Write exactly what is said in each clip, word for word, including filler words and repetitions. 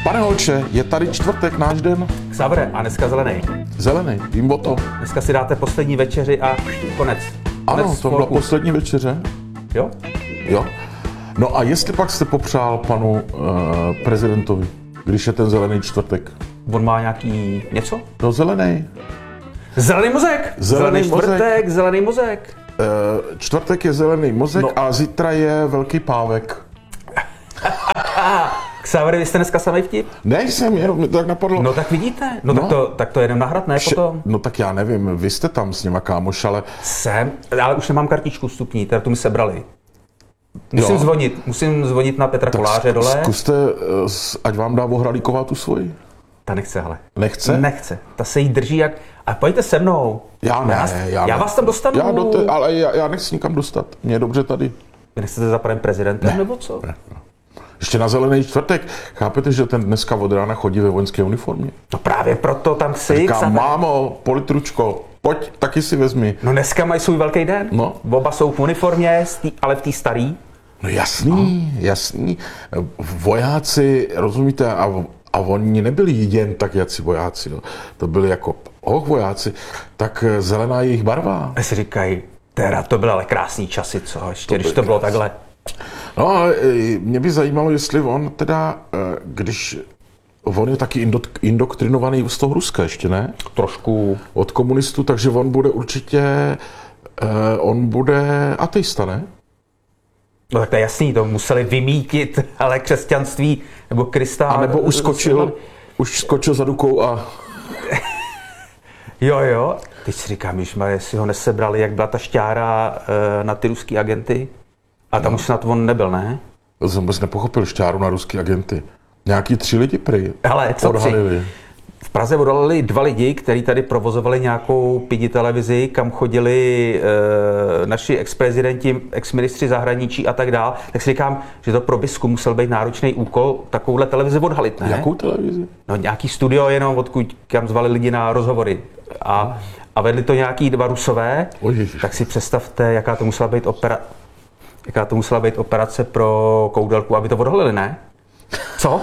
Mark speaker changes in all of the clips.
Speaker 1: Pane Holče, je tady čtvrtek, náš den.
Speaker 2: Xavre, a dneska zelený.
Speaker 1: Zelený, vím o tom.
Speaker 2: Dneska si dáte poslední večeři a konec. konec
Speaker 1: Ano, to byla poslední večeře.
Speaker 2: Jo?
Speaker 1: Jo. No a jestli pak jste popřál panu uh, prezidentovi, když je ten zelený čtvrtek?
Speaker 2: On má nějaký něco?
Speaker 1: No zelený.
Speaker 2: Zelený mozek!
Speaker 1: Zelený
Speaker 2: čtvrtek,
Speaker 1: mozek.
Speaker 2: zelený mozek.
Speaker 1: Uh, čtvrtek je zelený mozek no. A zítra je velký pávek.
Speaker 2: Xavre, vy jste dneska samej vtip?
Speaker 1: Nejsem, jenom mi to tak napadlo.
Speaker 2: No tak vidíte, no, no. Tak, to, tak to jenom nahrad, ne
Speaker 1: Vše,
Speaker 2: potom?
Speaker 1: No tak já nevím, vy jste tam s nima kámoš, ale...
Speaker 2: Jsem, ale už nemám kartičku vstupní, teda tu mi sebrali. Musím jo. zvonit, musím zvonit na Petra tak Koláře dole.
Speaker 1: Zkuste, ať vám dá Vohralíková tu svoji.
Speaker 2: Ta nechce, hele.
Speaker 1: Nechce?
Speaker 2: Nechce, ta se jí drží jak... A pojďte se mnou.
Speaker 1: Já ne,
Speaker 2: já,
Speaker 1: já,
Speaker 2: já
Speaker 1: ne.
Speaker 2: vás tam dostanu.
Speaker 1: Já do te, ale já, já nechci nikam dostat, mě je dobře tady.
Speaker 2: Vy nechcete za panem prezidentem,
Speaker 1: ne.
Speaker 2: nebo co?
Speaker 1: Ne. Ještě na zelený čtvrtek. Chápete, že ten dneska od rána chodí ve vojenské uniformě?
Speaker 2: No právě proto tam chci.
Speaker 1: Říká, mámo, politručko, pojď, taky si vezmi.
Speaker 2: No dneska mají svůj velký den.
Speaker 1: No.
Speaker 2: Oba jsou v uniformě, ale v té starý.
Speaker 1: No jasný, no. jasný. Vojáci, rozumíte, a, a oni nebyli jen tak jací vojáci. No. To byli jako oh, vojáci, tak zelená je jejich barva.
Speaker 2: A si říkají, teda to byly ale krásný časy, co? Ještě, to když to bylo takhle.
Speaker 1: No ale mě by zajímalo, jestli on teda, když on je taky indoktrinovaný z toho Ruska ještě, ne?
Speaker 2: Trošku.
Speaker 1: Od komunistů, takže on bude určitě, on bude ateista, ne?
Speaker 2: No tak to je jasný, to museli vymítit, ale křesťanství nebo Krista...
Speaker 1: A nebo už skočil, už skočil za Dukou a...
Speaker 2: Jo, jo. Teď si říkám, ježma, jestli ho nesebrali, jak byla ta šťára na ty ruský agenty. A tam no. už snad on nebyl, ne?
Speaker 1: To jsem vůbec nepochopil šťáru na ruský agenty. Nějaký tři lidi prý
Speaker 2: Hele, co
Speaker 1: odhalili.
Speaker 2: Tři? V Praze odhalili dva lidi, kteří tady provozovali nějakou pidi televizi, kam chodili e, naši ex-prezidenti, ex-ministři zahraničí a tak dál. Tak si říkám, že to pro Bisku musel být náročný úkol takovouhle televizi odhalit, ne?
Speaker 1: Jakou televizi?
Speaker 2: No nějaký studio jenom, odkud kam zvali lidi na rozhovory. A, a vedli to nějaký dva Rusové.
Speaker 1: Oježiš.
Speaker 2: Tak si představte, jaká to musela být opera... Jaká to musela být operace pro Koudelku, aby to odhalili, ne? Co?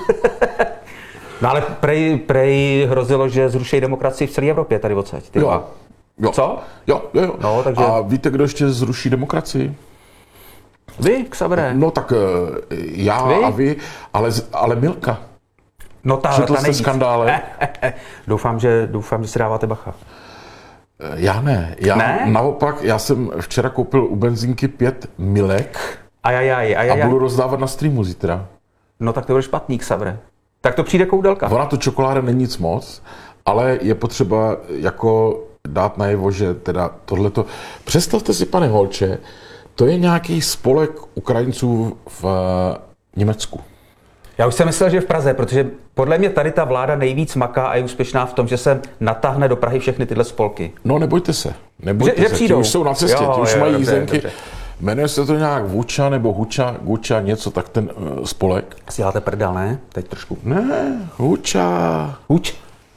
Speaker 2: No ale prej, prej hrozilo, že zruší demokracii v celé Evropě tady odsaď. Ty
Speaker 1: jo. jo.
Speaker 2: Co?
Speaker 1: Jo, jo, jo.
Speaker 2: No, takže...
Speaker 1: A víte, kdo ještě zruší demokracii?
Speaker 2: Vy, Xavre.
Speaker 1: No tak já vy? a vy, ale, ale Milka.
Speaker 2: No ta,
Speaker 1: Četl
Speaker 2: ta
Speaker 1: jste skandále?
Speaker 2: doufám, že, doufám, že si dáváte bacha.
Speaker 1: Já ne. Já
Speaker 2: ne?
Speaker 1: Naopak, já jsem včera koupil u benzínky pět Milek
Speaker 2: ajajaj, ajajaj.
Speaker 1: a budu rozdávat na streamu zítra.
Speaker 2: No tak to bude špatný, Xavre. Tak to přijde Koudelka.
Speaker 1: Ona to čokoláda není nic moc, ale je potřeba jako dát najevo, že teda tohleto... Představte si, pane Holče, to je nějaký spolek Ukrajinců v Německu.
Speaker 2: Já už jsem myslel, že v Praze, protože podle mě tady ta vláda nejvíc maká a je úspěšná v tom, že se natáhne do Prahy všechny tyhle spolky.
Speaker 1: No nebojte se, nebojte
Speaker 2: že,
Speaker 1: se,
Speaker 2: že
Speaker 1: ti už jsou na cestě,
Speaker 2: jo,
Speaker 1: ti už
Speaker 2: jo,
Speaker 1: mají
Speaker 2: dobře,
Speaker 1: jízdenky.
Speaker 2: Dobře.
Speaker 1: Jmenuje se to nějak Vuča nebo Huča, Guča, něco, tak ten uh, spolek.
Speaker 2: Si děláte prdel, ne? Teď trošku.
Speaker 1: Ne, Huča.
Speaker 2: Huč.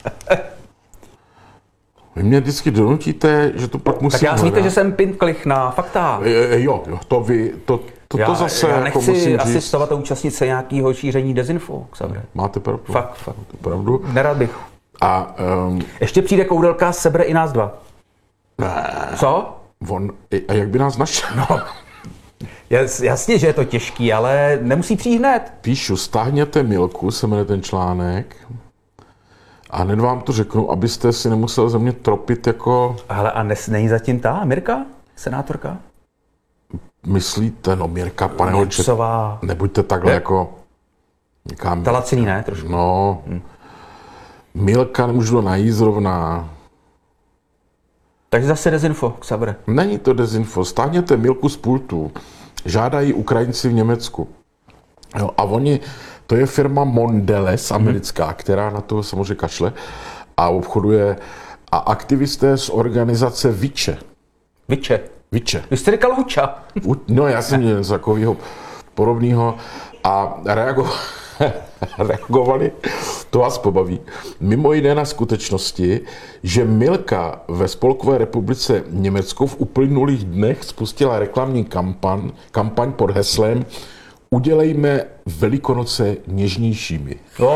Speaker 1: Vy mě vždycky donutíte, že to pak musím...
Speaker 2: Tak já víte, že jsem pinklich na fakta.
Speaker 1: E, jo, jo, to vy, to, to,
Speaker 2: já,
Speaker 1: to zase
Speaker 2: já
Speaker 1: jako
Speaker 2: nechci
Speaker 1: musím
Speaker 2: asistovat a účastnit se nějakého šíření dezinfo, Xavre.
Speaker 1: Máte pravdu.
Speaker 2: Fakt, fakt.
Speaker 1: Máte pravdu.
Speaker 2: Nerad bych.
Speaker 1: A... Um,
Speaker 2: Ještě přijde Koudelka, sebere i nás dva.
Speaker 1: Ne.
Speaker 2: Co?
Speaker 1: On, a jak by nás našel?
Speaker 2: No, jasně, že je to těžký, ale nemusí přijít hned.
Speaker 1: Píšu, stáhněte Milku, se jmenuje ten článek. A hned vám to řeknu, abyste si nemusel ze mě tropit jako...
Speaker 2: Ale a nes, není zatím ta Mirka, senátorka?
Speaker 1: Myslíte, no Mirka, pane Holče, nebuďte takhle
Speaker 2: ne.
Speaker 1: jako... Někam...
Speaker 2: Ta laciný, ne? Trošku.
Speaker 1: No, hmm. Milka nemůžu najít zrovna.
Speaker 2: Takže zase dezinfo, Xavre.
Speaker 1: Není to dezinfo, stáhněte Milku z pultu. Žádají Ukrajinci v Německu. Jo, a oni, to je firma Mondelez, americká, hmm. která na to samozřejmě kašle a obchoduje. A aktivisté z organizace Viče.
Speaker 2: Viče?
Speaker 1: Viče.
Speaker 2: Vy jste říkal Huča.
Speaker 1: No já jsem měl něco takového podobného a reagovali, reagovali, to vás pobaví, mimo jiné na skutečnosti, že Milka ve Spolkové republice Německo v uplynulých dnech spustila reklamní kampaň, kampaň pod heslem udělejme Velikonoce něžnějšími.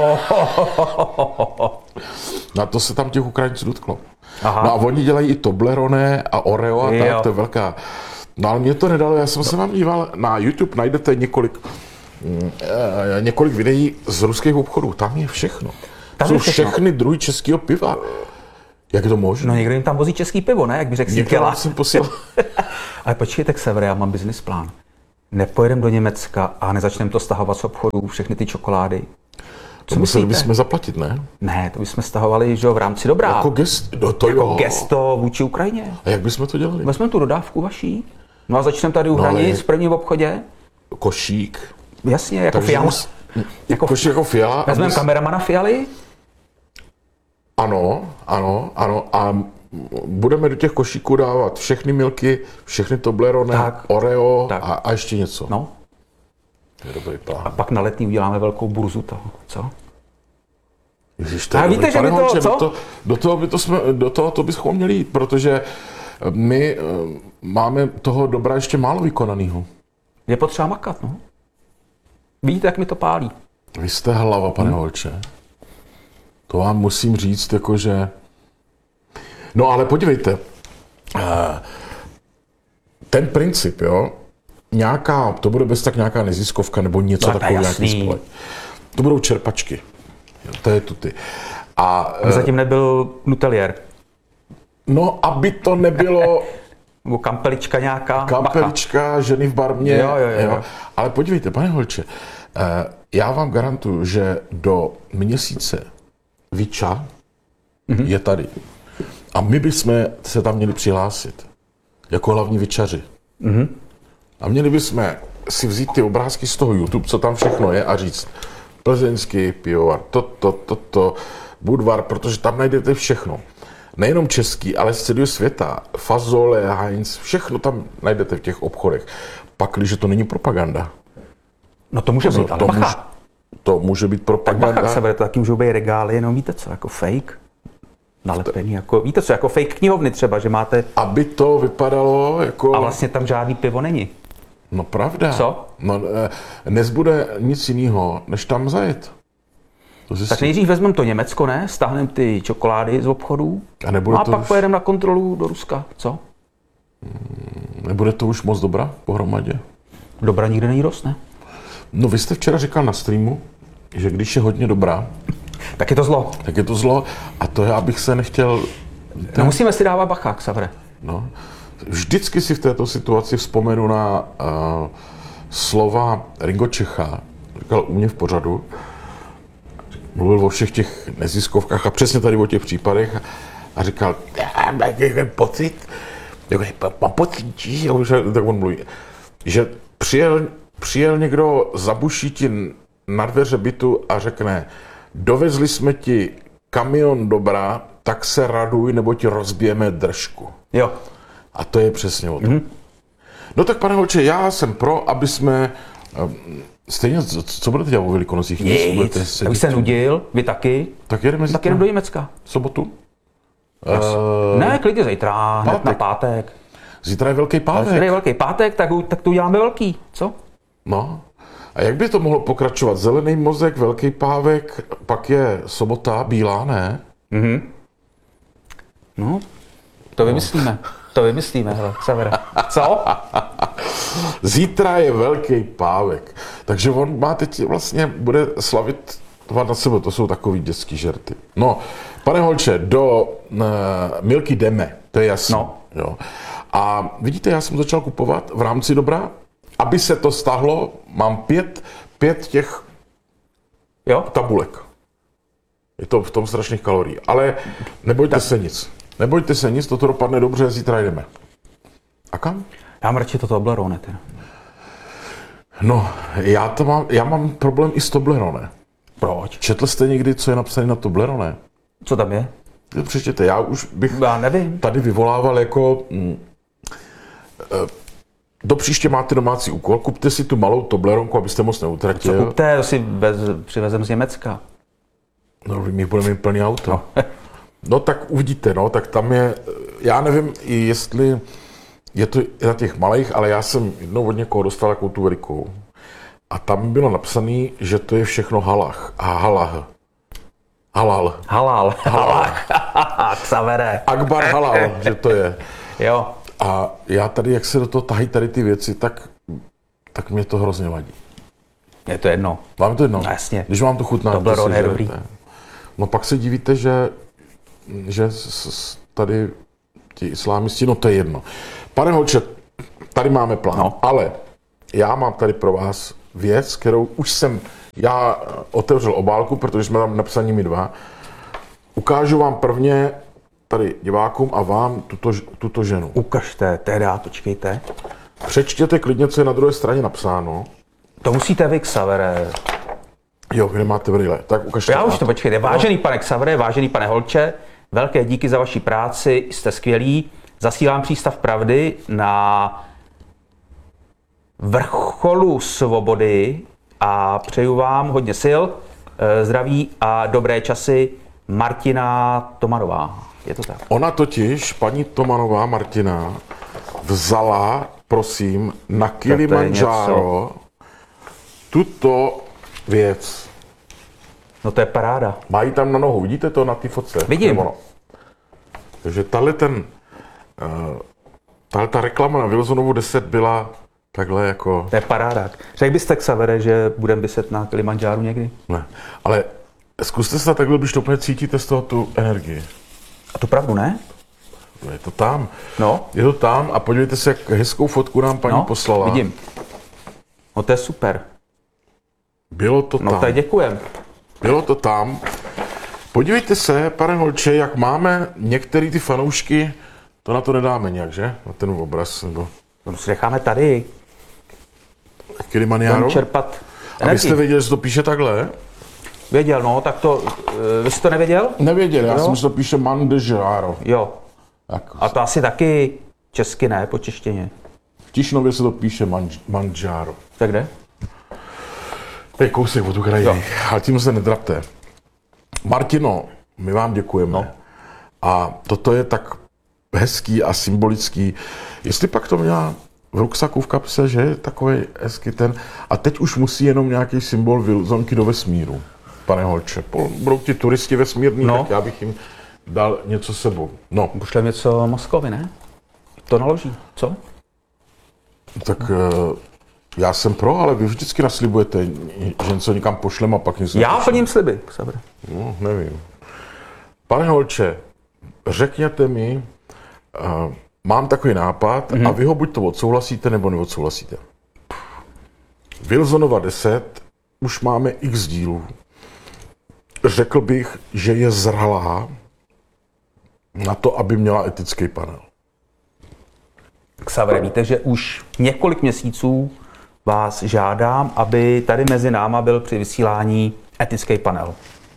Speaker 1: Na to se tam těch Ukrajinců dotklo. Aha. No a oni dělají i Toblerone a Oreo a tak, to je velká. No ale mě to nedalo, já jsem se vám díval, na YouTube najdete několik, mm, e, několik videí z ruských obchodů, tam je všechno. Tam jsou je všechno. Všechny druhy českého piva. Jak je to možné?
Speaker 2: No někdo jim tam vozí český pivo, ne? Jak by řekl
Speaker 1: Někdo jsem posílal.
Speaker 2: Ale počkejte k Severe, já mám business plán. Nepojedeme do Německa a nezačneme to stahovat z obchodu, všechny ty čokolády.
Speaker 1: Co to museli bychom zaplatit, ne?
Speaker 2: Ne, to bychom stahovali, že jo, v rámci dobrá.
Speaker 1: Jako, gest, no to
Speaker 2: jako
Speaker 1: jo.
Speaker 2: gesto vůči Ukrajině.
Speaker 1: A jak bychom to dělali?
Speaker 2: Vezmeme tu dodávku vaší, no a začneme tady u hranic no, v prvním obchodě.
Speaker 1: Košík.
Speaker 2: Jasně, jako
Speaker 1: Takže
Speaker 2: Fiala.
Speaker 1: Mus, jako, košík jako Fiala.
Speaker 2: Vezmeme bys... kameramana Fialy.
Speaker 1: Ano, ano, ano. A budeme do těch košíků dávat všechny milky, všechny Toblerone, tak, Oreo tak. A, a ještě něco.
Speaker 2: No.
Speaker 1: To je dobrý plán.
Speaker 2: A pak na Letný uděláme velkou burzu toho, co?
Speaker 1: Ježiš, to je a víte, že by to, co? Do, to, do toho by to jsme, do toho to bychom měli jít, protože my uh, máme toho dobra ještě málo vykonanýho.
Speaker 2: Je potřeba makat, no. Vidíte, jak mi to pálí.
Speaker 1: Vy jste hlava, pane hmm. Holče. To vám musím říct, jakože... No ale podívejte, ten princip, jo, nějaká, to bude bez tak nějaká neziskovka nebo něco no, takového, nějaký spolek. To budou čerpačky. Jo, to je tuty. A...
Speaker 2: Aby zatím nebyl Nutelier.
Speaker 1: No, aby to nebylo...
Speaker 2: Nebo kampelička nějaká.
Speaker 1: Kampelička, bacha. Ženy v barmě.
Speaker 2: Jo, jo, jo. Jo.
Speaker 1: Ale podívejte, pane Holče, já vám garantuju, že do měsíce Viča mm-hmm. je tady. A my bychom se tam měli přihlásit. Jako hlavní vičaři. Mm-hmm. A měli bychom si vzít ty obrázky z toho YouTube, co tam všechno je a říct plzeňský pivovar, toto, toto, to, Budvar, protože tam najdete všechno. Nejenom český, ale z celého světa. Fazole, Heinz, všechno tam najdete v těch obchodech. Pakliže to není propaganda.
Speaker 2: No to může být, ale
Speaker 1: to,
Speaker 2: bacha.
Speaker 1: Může, to může být propaganda.
Speaker 2: Tak bacha, Severe, to taky můžou být regály, jenom víte co, jako fake. Nalepený, jako, víte co, jako fake knihovny třeba, že máte...
Speaker 1: Aby to vypadalo jako...
Speaker 2: A vlastně tam žádný pivo není.
Speaker 1: No pravda.
Speaker 2: Co?
Speaker 1: No, nezbude nic jiného, než tam zajet.
Speaker 2: Tak nejdřív vezmeme to Německo, ne? Stáhneme ty čokolády z obchodů. A, a pak už... pojedeme na kontrolu do Ruska, co?
Speaker 1: Nebude to už moc dobrá pohromadě?
Speaker 2: Dobra nikdy není dost, ne?
Speaker 1: No vy jste včera říkal na streamu, že když je hodně dobrá,
Speaker 2: tak je to zlo.
Speaker 1: Tak je to zlo a to já bych se nechtěl...
Speaker 2: No musíme si dávat bacha, Severe.
Speaker 1: No, vždycky si v této situaci vzpomenu na uh, slova Ringo Čecha, říkal u mě v pořadu, mluvil o všech těch neziskovkách a přesně tady o těch případech a říkal, já mám pocit, mám pocit, tak on mluví, že přijel, přijel někdo, zabuší ti na dveře bytu a řekne, dovezli jsme ti kamion dobra, tak se raduj, nebo ti rozbijeme držku.
Speaker 2: Jo.
Speaker 1: A to je přesně o tom. Mm-hmm. No tak, pane Holče, já jsem pro, aby jsme... Stejně, co budete dělat o Velikonocích?
Speaker 2: Nic, tak bych se nudil, vy taky.
Speaker 1: Tak jedeme
Speaker 2: tak jedeme do Německa.
Speaker 1: Sobotu?
Speaker 2: Uh, ne, klidně zítra, hned na pátek.
Speaker 1: Zítra je Velký pátek.
Speaker 2: Zítra je Velký pátek, tak, tak to uděláme velký, co?
Speaker 1: No. A jak by to mohlo pokračovat? Zelený mozek, Velký pávek, pak je sobota, bílá, ne?
Speaker 2: Mhm. No, to vymyslíme. To vymyslíme, hele, Severe. Co?
Speaker 1: Zítra je Velký pávek. Takže on má teď vlastně, bude slavit dva na sebe, to jsou takový dětský žerty. No, pane Holče, do uh, Milky jdeme, to je jasné.
Speaker 2: No.
Speaker 1: Jo. A vidíte, já jsem začal kupovat v rámci dobra, aby se to stáhlo, mám pět, pět těch
Speaker 2: jo?
Speaker 1: tabulek. Je to v tom strašných kalorií. Ale nebojte tak. se nic. Nebojte se nic, toto dopadne dobře, zítra jdeme. A kam?
Speaker 2: Já mám radši to Toblerone. Teda.
Speaker 1: No, já, to mám, já mám problém i s Toblerone.
Speaker 2: Proč?
Speaker 1: Četl jste někdy, co je napsané na Toblerone?
Speaker 2: Co tam je?
Speaker 1: Přečtěte, já už bych
Speaker 2: já nevím.
Speaker 1: Tady vyvolával jako... Mm, do příště máte domácí úkol, kupte si tu malou Tobleronku, abyste moc neutratil.
Speaker 2: Co kupte, to si vez, přivezem z Německa.
Speaker 1: No, my budeme mít plný auto. No. No tak uvidíte, no, tak tam je, já nevím, jestli je to na těch malých, ale já jsem jednou od někoho dostal takovou tu velikou. a tam bylo napsané, že to je všechno halach a halah. Halal.
Speaker 2: Halal. Halal. Xavere.
Speaker 1: Akbar halal, že to je.
Speaker 2: Jo.
Speaker 1: A já tady, jak se do toho tahají tady ty věci, tak, tak mě to hrozně vadí.
Speaker 2: Je to jedno.
Speaker 1: Vám to jedno?
Speaker 2: No, jasně.
Speaker 1: Když vám to chutná.
Speaker 2: To bylo rovně dobrý.
Speaker 1: No pak se divíte, že, že tady ti islámisti, no to je jedno. Pane Holče, tady máme plán, no. Ale já mám tady pro vás věc, kterou už jsem, já otevřel obálku, protože jsme tam napsaní my dva. Ukážu vám prvně tady divákům a vám tuto, tuto ženu.
Speaker 2: Ukažte, teda, počkejte.
Speaker 1: Přečtěte klidně, co je na druhé straně napsáno.
Speaker 2: To musíte vy, Xavere.
Speaker 1: Jo, vy nemáte brýle, tak ukažte.
Speaker 2: Já už to počkejte. Vážený pane Xavere, vážený pane Holče, velké díky za vaši práci, jste skvělí. Zasílám přístav pravdy na vrcholu svobody a přeju vám hodně sil, zdraví a dobré časy. Martina Tomanová. Je to tak?
Speaker 1: Ona totiž, paní Tomanová Martina, vzala, prosím, na Kilimandžáro tuto věc.
Speaker 2: No to je paráda.
Speaker 1: Mají tam na nohu, vidíte to na té fotce?
Speaker 2: Vidím.
Speaker 1: No. Takže tahle ten, uh, tahle ta reklama na Wilsonovu deset byla takhle jako...
Speaker 2: To je paráda. Řekl byste, Xavere, že budeme vyset na Kilimandžáru někdy?
Speaker 1: Ne, ale zkuste se takhle, když to úplně cítíte z toho tu energii.
Speaker 2: A tu pravdu, ne?
Speaker 1: No, je to tam.
Speaker 2: No.
Speaker 1: Je to tam a podívejte se, jak hezkou fotku nám paní
Speaker 2: no,
Speaker 1: poslala.
Speaker 2: Vidím. No to je super.
Speaker 1: Bylo to
Speaker 2: no,
Speaker 1: tam.
Speaker 2: No tak děkujem.
Speaker 1: Bylo to tam. Podívejte se, pane Holče, jak máme některé ty fanoušky, to na to nedáme nějak, že? Na ten obraz, nebo...
Speaker 2: To si necháme tady.
Speaker 1: Kilimandžáro?
Speaker 2: Čerpat
Speaker 1: a vy jste věděli, že to píše takhle?
Speaker 2: Věděl, no, tak to... Vy jsi to nevěděl?
Speaker 1: Nevěděl, já jsem, že to píše Mandžáro.
Speaker 2: Jo.
Speaker 1: Tak.
Speaker 2: A to asi taky česky ne, po češtině.
Speaker 1: V Tišnově se to píše Mandžáro.
Speaker 2: Tak kde?
Speaker 1: Je kousek od Ukrajiny, ale tím se nedrapte. Martino, my vám děkujeme. No. A toto je tak hezký a symbolický. Jestli pak to měla v ruksaku v kapse, že je takový hezký ten... A teď už musí jenom nějaký symbol Wilsonky do vesmíru, pane Holče. Budou ti turisti vesmírní, no. Tak já bych jim dal něco sebou. No.
Speaker 2: Pošlem něco Moskvy, ne? To naloží, co?
Speaker 1: Tak... Uh, já jsem pro, ale vy vždycky naslibujete, že něco někam pošlem a pak něco...
Speaker 2: Já plním sliby, Xavere.
Speaker 1: No, nevím. Pane Holče, řekněte mi, uh, mám takový nápad mm-hmm. a vy ho buď to odsouhlasíte, nebo neodsouhlasíte. Wilsonova deset, už máme x dílů. Řekl bych, že je zralá na to, aby měla etický panel.
Speaker 2: Xavere, víte, že už několik měsíců vás žádám, aby tady mezi náma byl při vysílání etický panel.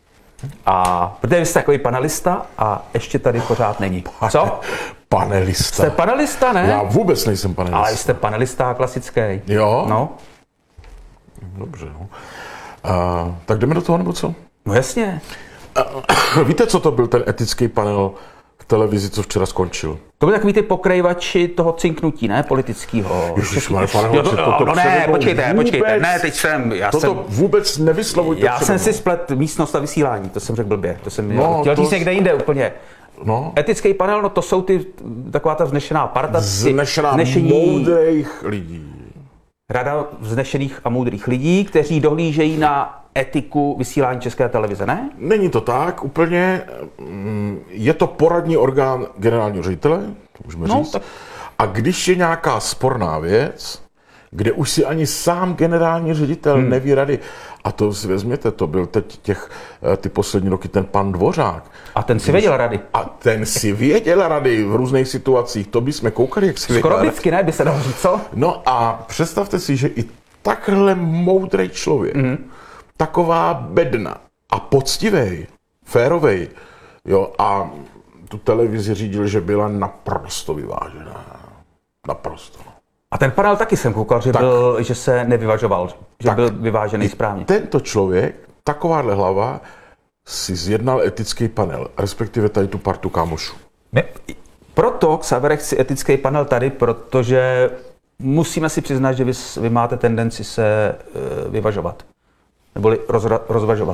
Speaker 2: A protože vy jste takový panelista a ještě tady pořád není. Co?
Speaker 1: Panelista.
Speaker 2: Jste panelista, ne?
Speaker 1: Já vůbec nejsem panelista.
Speaker 2: Ale jste panelista klasický.
Speaker 1: Jo?
Speaker 2: No.
Speaker 1: Dobře, no. Uh, tak jdeme do toho, nebo co?
Speaker 2: No jasně.
Speaker 1: Uh, víte, co to byl ten etický panel v televizi, co včera skončil?
Speaker 2: To byly takový ty pokrajvači toho cinknutí, ne? Politického.
Speaker 1: Ježišmarja, pane Holče, toto
Speaker 2: no ne, počkejte,
Speaker 1: vůbec,
Speaker 2: počkejte. Ne, teď jsem... Já
Speaker 1: toto
Speaker 2: jsem,
Speaker 1: vůbec nevyslovujte.
Speaker 2: Já jsem si splet místnost a vysílání, to jsem řekl blbě. To jsem
Speaker 1: no,
Speaker 2: chtěl
Speaker 1: to...
Speaker 2: říct někde jinde úplně.
Speaker 1: No.
Speaker 2: Etický panel, no to jsou ty, taková ta vznešená parta.
Speaker 1: Vznešená
Speaker 2: vznešení,
Speaker 1: moudrých lidí.
Speaker 2: Rada vznešených a moudrých lidí, kteří dohlížejí na etiku vysílání České televize, ne?
Speaker 1: Není to tak úplně. Je to poradní orgán generálního ředitele, to můžeme
Speaker 2: no,
Speaker 1: říct.
Speaker 2: Tak...
Speaker 1: A když je nějaká sporná věc, kde už si ani sám generální ředitel hmm. neví rady, a to si vezměte, to byl teď těch, ty poslední roky ten pan Dvořák.
Speaker 2: A ten si věděl rady.
Speaker 1: A ten si věděl rady v různých situacích, to bychom koukali, jak si věděl.
Speaker 2: Skoro vždycky, ne, by se dalo říct, co?
Speaker 1: No a představte si, že i takhle moudrý člověk, mm-hmm. taková bedna a poctivej, férovej, jo, a tu televizi řídil, že byla naprosto vyvážená. Naprosto.
Speaker 2: A ten panel taky jsem koukal, že,
Speaker 1: tak,
Speaker 2: byl, že se nevyvažoval, že
Speaker 1: tak,
Speaker 2: byl vyvážený správně.
Speaker 1: Tento člověk, takováhle hlava, si zjednal etický panel, respektive tady tu partu kámošů.
Speaker 2: Ne, proto, Xavere, chci etický panel tady, protože musíme si přiznat, že vy, vy máte tendenci se uh, vyvažovat. Neboli rozra, rozvažovat.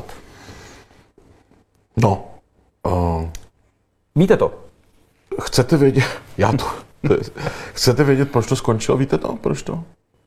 Speaker 1: No. Uh,
Speaker 2: Víte to?
Speaker 1: Chcete vědět, já to, chcete vědět, proč to skončilo? Víte to, proč to?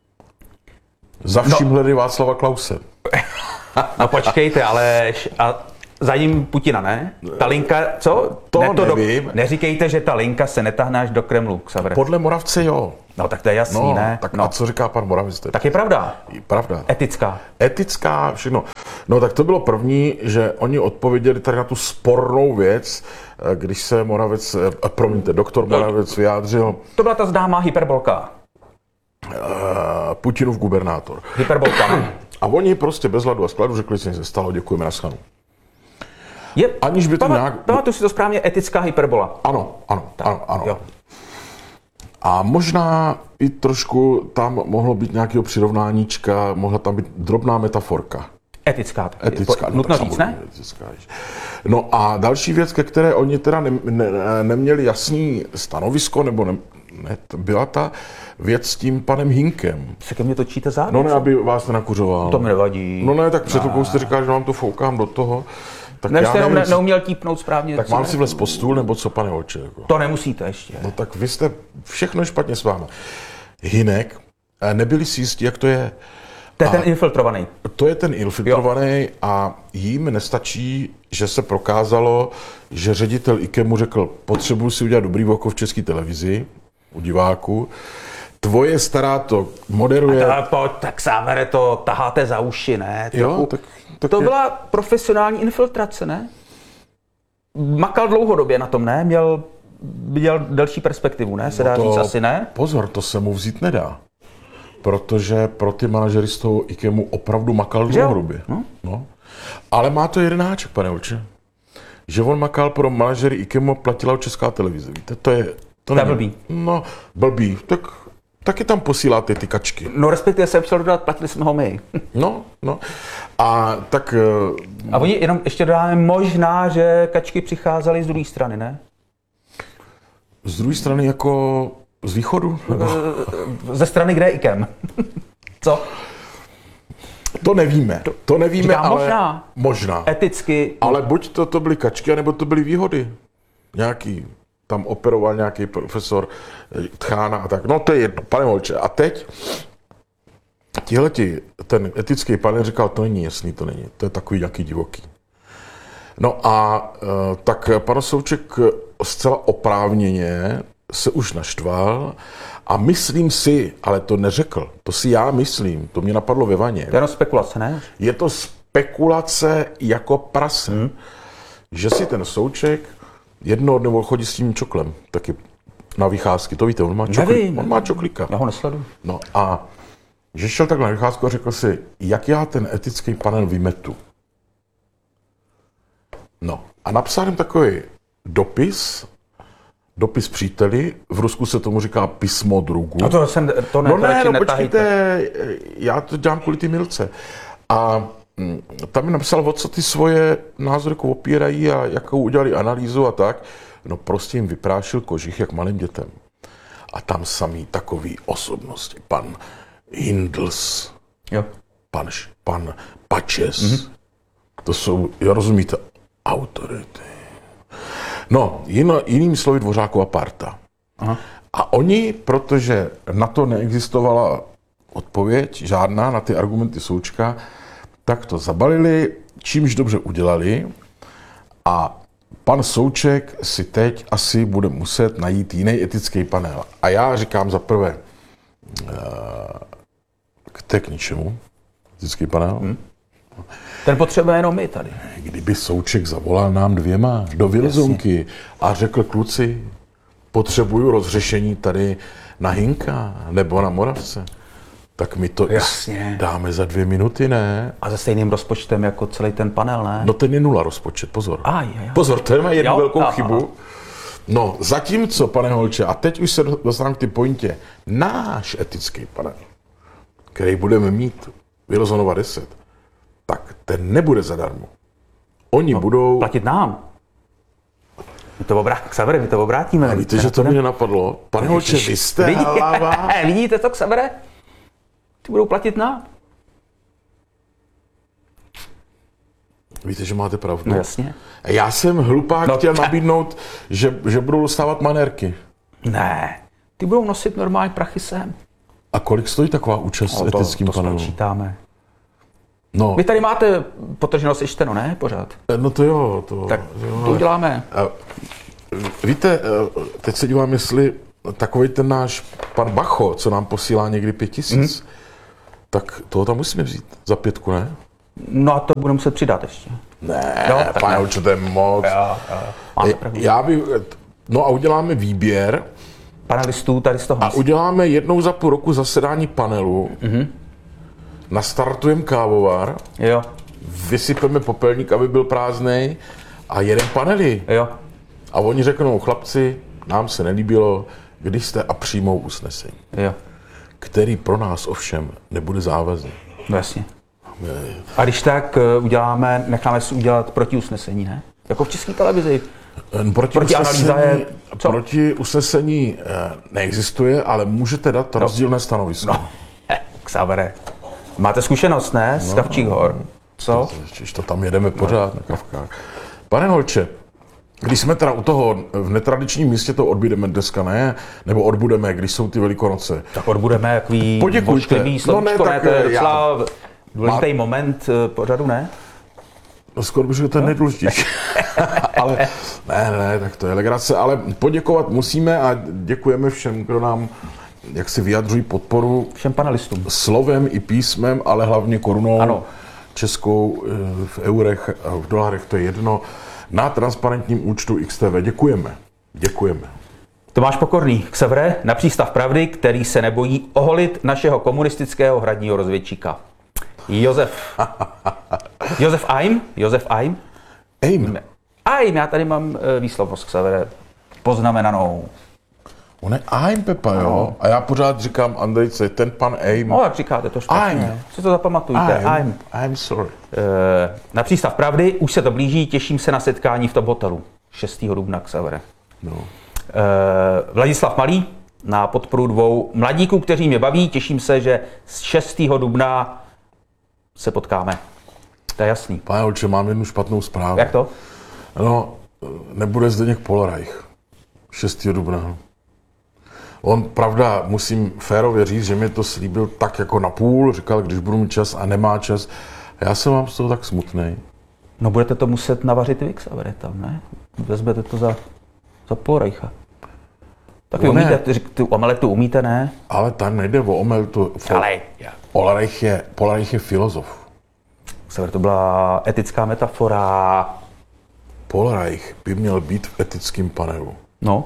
Speaker 1: Za vším no. hledej Václava Klause.
Speaker 2: No počkejte, ale a za ním Putina, ne? Ta linka, co?
Speaker 1: To
Speaker 2: ne, to
Speaker 1: nevím.
Speaker 2: Do, neříkejte, že ta linka se netáhne až do Kremlu, Xavere.
Speaker 1: Podle Moravce jo.
Speaker 2: No tak to je jasný,
Speaker 1: no,
Speaker 2: ne?
Speaker 1: Tak
Speaker 2: no.
Speaker 1: a co říká pan Moravic?
Speaker 2: Tak je pravda.
Speaker 1: Je pravda.
Speaker 2: Etická.
Speaker 1: Etická, všechno. No tak to bylo první, že oni odpověděli tady na tu spornou věc, když se Moravec, eh, promiňte, doktor Moravec vyjádřil.
Speaker 2: To byla ta známá hyperbolka.
Speaker 1: Uh, Putinův gubernátor.
Speaker 2: Hyperbolka, ne?
Speaker 1: A oni prostě bez hladu a skladu řekli, že se stalo, děkujeme na shledanou.
Speaker 2: Je,
Speaker 1: Aniž by to
Speaker 2: pama,
Speaker 1: nějak...
Speaker 2: Pamatuju si to správně, etická hyperbola.
Speaker 1: Ano, ano, tak, ano, ano.
Speaker 2: Jo.
Speaker 1: A možná i trošku tam mohlo být nějakého přirovnáníčka, mohla tam být drobná metaforka.
Speaker 2: Etická.
Speaker 1: Etická.
Speaker 2: Po, nutno říct, ne?
Speaker 1: Etická. No a další věc, ke které oni teda ne, ne, neměli jasný stanovisko, nebo ne, ne, byla ta věc s tím panem Hinkem.
Speaker 2: Se ke mně točíte zároveň?
Speaker 1: No ne, aby vás nenakuřoval.
Speaker 2: To mi nevadí.
Speaker 1: No ne, tak před chvilkou jste říkal, že vám to foukám do toho. Tak
Speaker 2: ne,
Speaker 1: já
Speaker 2: jste jenom
Speaker 1: nevím,
Speaker 2: ne, neuměl típnout správně.
Speaker 1: Tak mám si vlez po stůl, nebo co, pane Olče? Jako?
Speaker 2: To nemusíte ještě.
Speaker 1: No tak vy jste všechno špatně s váma. Hinek, nebyli si jistí, jak to je.
Speaker 2: To je
Speaker 1: a
Speaker 2: ten infiltrovaný.
Speaker 1: To je ten infiltrovaný jo. A jim nestačí, že se prokázalo, že ředitel IKEA mu řekl, potřebuji si udělat dobrý oko v České televizi, u diváku. Tvoje stará to moderuje.
Speaker 2: A to, po, tak Xavere, to taháte za uši, ne?
Speaker 1: Jo, tak, tak
Speaker 2: to
Speaker 1: je...
Speaker 2: byla profesionální infiltrace, ne? Makal dlouhodobě na tom, ne? Měl, měl delší perspektivu, ne? Se dá
Speaker 1: no to,
Speaker 2: říct asi, ne?
Speaker 1: Pozor, to se mu vzít nedá. Protože pro ty manažery z toho IKEA mu opravdu makal dlouhodobě.
Speaker 2: No?
Speaker 1: No. Ale má to jeden háček, pane Olče. Že on makal pro manažery IKEA mu platila Česká televize. Víte, to je... To
Speaker 2: je blbý.
Speaker 1: No, blbý. Tak taky tam posíláte ty kačky.
Speaker 2: No respektive jsem chtěl dodat, platili jsme ho my.
Speaker 1: No, no. A tak...
Speaker 2: A oni jenom ještě dodáme možná, že kačky přicházely z druhé strany, ne?
Speaker 1: Z druhé strany jako z východu? Nebo?
Speaker 2: Ze strany, kde je IKEM. Co?
Speaker 1: To nevíme. To, to nevíme,
Speaker 2: Říkám,
Speaker 1: ale...
Speaker 2: možná.
Speaker 1: Možná.
Speaker 2: Eticky.
Speaker 1: Ale buď to, to byly kačky, nebo to byly výhody. Nějaký. Tam operoval nějaký profesor Tchána a tak. No to je jedno, pane Olče. A teď tihleti, ten etický panel říkal, to není jasný, to není. To je takový nějaký divoký. No a tak pan Souček zcela oprávněně se už naštval a myslím si, ale to neřekl, to si já myslím, to mě napadlo ve vaně.
Speaker 2: To je jenom spekulace, ne?
Speaker 1: Je to spekulace jako prase. Hmm. Že si ten Souček jednoho dne chodí s tím čoklem, taky na vycházky, to víte, on má čokli, on má čoklíka.
Speaker 2: Já ho nesleduju.
Speaker 1: No a že šel takhle na vycházku a řekl si, jak já ten etický panel vymetu. No a napsal jim takový dopis, dopis příteli, v Rusku se tomu říká písmo drugu.
Speaker 2: A to jsem, to ne,
Speaker 1: no ne, no
Speaker 2: netahejte.
Speaker 1: počkejte, já to dělám kvůli ty Milce. A tam mi napsal, o co ty svoje názory opírají a jakou udělali analýzu a tak. No prostě jim vyprášil kožich jak malým dětem. A tam samý takový osobnosti. Pan Hindls,
Speaker 2: jo.
Speaker 1: Pan, pan Pačes. Mm-hmm. To jsou, jo, rozumíte, autority. No, jiný, jinými slovy Dvořákova parta. Aha. A oni, protože na to neexistovala odpověď, žádná na ty argumenty Součka, tak to zabalili, čímž dobře udělali a pan Souček si teď asi bude muset najít jiný etický panel. A já říkám za prvé, to je k ničemu, etický panel. Hmm.
Speaker 2: Ten potřebuje jenom my tady.
Speaker 1: Kdyby Souček zavolal nám dvěma do Vilzonky a řekl, kluci, potřebuju rozřešení tady na Hinka nebo na Moravce, tak my to
Speaker 2: Jasně.
Speaker 1: dáme za dvě minuty, ne?
Speaker 2: A se stejným rozpočtem jako celý ten panel, ne?
Speaker 1: No ten je nula rozpočet, pozor.
Speaker 2: A, je, je.
Speaker 1: Pozor, to má jednu
Speaker 2: jo?
Speaker 1: velkou
Speaker 2: Aha.
Speaker 1: chybu. No, zatímco, pane Holče, a teď už se dostávám k ty pointě, náš etický panel, který budeme mít Vilzonova deset, tak ten nebude zadarmo. Oni
Speaker 2: no,
Speaker 1: budou...
Speaker 2: Platit nám. My to obrá... Xavere, my to obrátíme.
Speaker 1: A víte, že to mě nenapadlo? Pane Holče, vy jste
Speaker 2: Vidí...
Speaker 1: hlava.
Speaker 2: Vidíte to, Xavere? Ty budou platit nám.
Speaker 1: Víte, že máte pravdu.
Speaker 2: No jasně.
Speaker 1: Já jsem hlupák
Speaker 2: No,
Speaker 1: chtěl
Speaker 2: ta-
Speaker 1: nabídnout, že, že budou dostávat manérky.
Speaker 2: Ne, ty budou nosit normální prachy sem.
Speaker 1: A kolik stojí taková účast v
Speaker 2: No, to,
Speaker 1: etickým
Speaker 2: to
Speaker 1: panelu?
Speaker 2: spočítáme.
Speaker 1: No,
Speaker 2: Vy tady máte potrženo sečteno, ne? Pořád.
Speaker 1: no to jo. To,
Speaker 2: Tak
Speaker 1: jo,
Speaker 2: to uděláme.
Speaker 1: Víte, teď se dívám, jestli takový ten náš pan Bacho, co nám posílá někdy pět tisíc, mm. tak toho tam musíme vzít za pětku, ne?
Speaker 2: No a to budeme muset přidat ještě.
Speaker 1: Ne,
Speaker 2: Jo, tak
Speaker 1: pane
Speaker 2: ne.
Speaker 1: Holče, to je moc.
Speaker 2: Jo, jo. Máte pravdu.
Speaker 1: Já bych, no a uděláme výběr
Speaker 2: Panelistů tady z toho.
Speaker 1: a uděláme jednou za půl roku zasedání panelu, mm-hmm. nastartujeme kávovar,
Speaker 2: Jo,
Speaker 1: vysypeme popelník, aby byl prázdnej a jeden panely.
Speaker 2: jo.
Speaker 1: A oni řeknou, chlapci, nám se nelíbilo, když jste a přijmou usnesení,
Speaker 2: Jo,
Speaker 1: který pro nás ovšem nebude závazný.
Speaker 2: no jasně. A když tak eh, uděláme, necháme si udělat proti usnesení, ne? Jako v České televizi.
Speaker 1: Proti,
Speaker 2: Proti analýza
Speaker 1: usnesení,
Speaker 2: je co?
Speaker 1: proti usnesení eh, neexistuje, ale můžete dát no. rozdílné stanovisko.
Speaker 2: No, eh, Xavere. Máte zkušenost, ne? Z Kavčích hor. Co?
Speaker 1: Když to tam jedeme pořád na kavkách. Pane Holče, když jsme teda u toho v netradičním místě, to odbudeme dneska, ne? Nebo odbudeme, když jsou ty Velikonoce.
Speaker 2: Tak odbudeme jaký
Speaker 1: Poděkujte.
Speaker 2: božklivý
Speaker 1: No ne,
Speaker 2: slovíčko, ne,
Speaker 1: tak,
Speaker 2: to je
Speaker 1: já-
Speaker 2: docela důležitý moment eh, pořadu, ne?
Speaker 1: No skoro bych řekl, to je nejdůležitější. ale ne, ne, tak to je legrace, ale poděkovat musíme a děkujeme všem, kdo nám jak si vyjadřují podporu
Speaker 2: Všem panelistům.
Speaker 1: slovem i písmem, ale hlavně korunou
Speaker 2: Ano.
Speaker 1: českou eh, v eurech a v dolarech, to je jedno, na transparentním účtu X T V. Děkujeme. Děkujeme.
Speaker 2: Tomáš Pokorný, Xavere, na přístav pravdy, který se nebojí oholit našeho komunistického hradního rozvědčíka. Josef. Josef Aim? Josef Aim?
Speaker 1: Aim.
Speaker 2: Aim, já tady mám eh, výslovnost Xavere poznamenanou.
Speaker 1: On je Aim, Pepa, jo? A já pořád říkám Andrejce, ten pan Aim.
Speaker 2: No, jak říkáte to špatně.
Speaker 1: Aim.
Speaker 2: Si to zapamatujte. Aim.
Speaker 1: I'm sorry.
Speaker 2: Eh, Na přístav pravdy, už se to blíží, těším se na setkání v tom hotelu. šestého dubna, Xavere.
Speaker 1: No.
Speaker 2: Eh, Vladislav Malý, na podporu dvou mladíků, kteří mě baví, těším se, že z šestého dubna se potkáme. To je jasný.
Speaker 1: Pane Holče, mám jednu špatnou zprávu.
Speaker 2: Jak to?
Speaker 1: No, nebude Zdeněk Polereich šestého dubna. On, pravda, musím férově říct, že mi to slíbil tak jako na půl, říkal, když budu mít čas a nemá čas. A já jsem vám z toho tak smutnej.
Speaker 2: No budete to muset navařit vy, Xavere, tam, ne? Vezmete to za, za Polreicha. Tak vy
Speaker 1: No ne.
Speaker 2: umíte, ty, ty omeletu umíte, ne?
Speaker 1: Ale tam nejde o omel, to
Speaker 2: Ale,
Speaker 1: Polereich je, Polereich je filozof.
Speaker 2: Xavere, to byla etická metafora.
Speaker 1: Polereich by měl být v etickém panelu.
Speaker 2: No,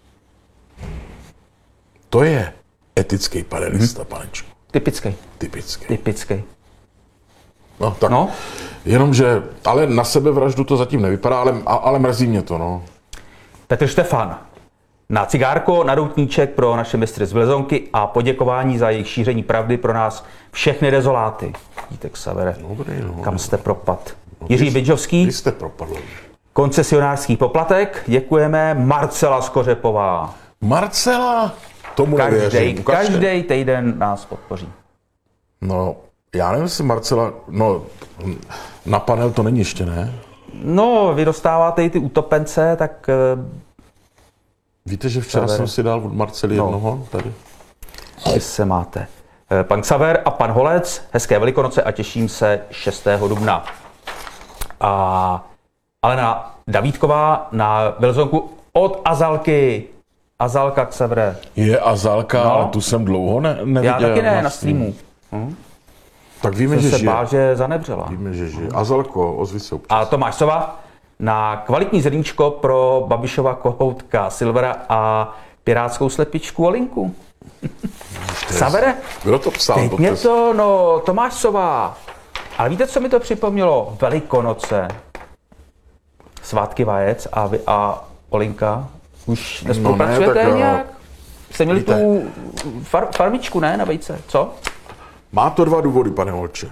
Speaker 1: To je etický panelista, hmm. panečku.
Speaker 2: typický,
Speaker 1: Typický.
Speaker 2: typický.
Speaker 1: No, tak.
Speaker 2: No.
Speaker 1: Jenomže, ale na sebevraždu to zatím nevypadá, ale, ale mrzí mě to, no.
Speaker 2: Petr Štefan. Na cigárko, na doutníček pro naše mistry z Blezonky a poděkování za jejich šíření pravdy pro nás všechny dezoláty. Vidíte, Xavere,
Speaker 1: Dobrý, no.
Speaker 2: kam jste propad.
Speaker 1: No,
Speaker 2: Jiří
Speaker 1: vy-
Speaker 2: Bydžovský,
Speaker 1: Vy jste propadl.
Speaker 2: koncesionářský poplatek, děkujeme. Marcela Skořepová.
Speaker 1: Marcela, tomu
Speaker 2: Každý,
Speaker 1: nevěřím. Ukažte.
Speaker 2: každý týden nás podpoří.
Speaker 1: No, já nevím, jestli Marcela, no, na panel to není ještě, ne?
Speaker 2: No, vy dostáváte i ty utopence, tak eh,
Speaker 1: Víte, že včera
Speaker 2: Xaver.
Speaker 1: jsem si dal od Marcely
Speaker 2: No.
Speaker 1: jednoho tady?
Speaker 2: vy se máte. Eh, Pan Xaver a pan Holec, hezké Velikonoce a těším se šestého dubna. A Alena Davídková na Velzonku od Azalky. Azalka, Xavere.
Speaker 1: Je Azalka,
Speaker 2: No.
Speaker 1: ale tu jsem dlouho ne, neviděl.
Speaker 2: Já taky ne, na streamu.
Speaker 1: Tak víme,
Speaker 2: Jsem
Speaker 1: že
Speaker 2: se
Speaker 1: žije.
Speaker 2: bál, že zanebřela.
Speaker 1: Víme, že žije. Azalko, ozvi se občas.
Speaker 2: A Tomáš Sova na kvalitní zrníčko pro Babišova kohoutka Silvera a pirátskou slepičku Olinku. Xavere,
Speaker 1: Kdo to psal?
Speaker 2: teď mě to, no, Tomáš Sova. Ale víte, co mi to připomnělo? Velikonoce. Svátky vajec a, vy, a Olinka. Už nespolupracujete
Speaker 1: tak,
Speaker 2: no
Speaker 1: jo.
Speaker 2: nějak? Jste měli
Speaker 1: Víte.
Speaker 2: tu far, farmičku, ne, na vejce? Co?
Speaker 1: Má to dva důvody, pane Holče.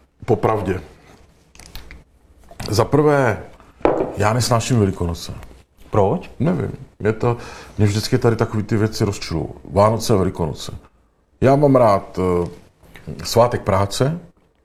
Speaker 1: Popravdě. Za prvé, já nesnáším Velikonoce.
Speaker 2: Proč?
Speaker 1: Nevím. Mě, to, mě vždycky tady takové ty věci rozčilují. Vánoce a Velikonoce. Já mám rád uh, svátek práce,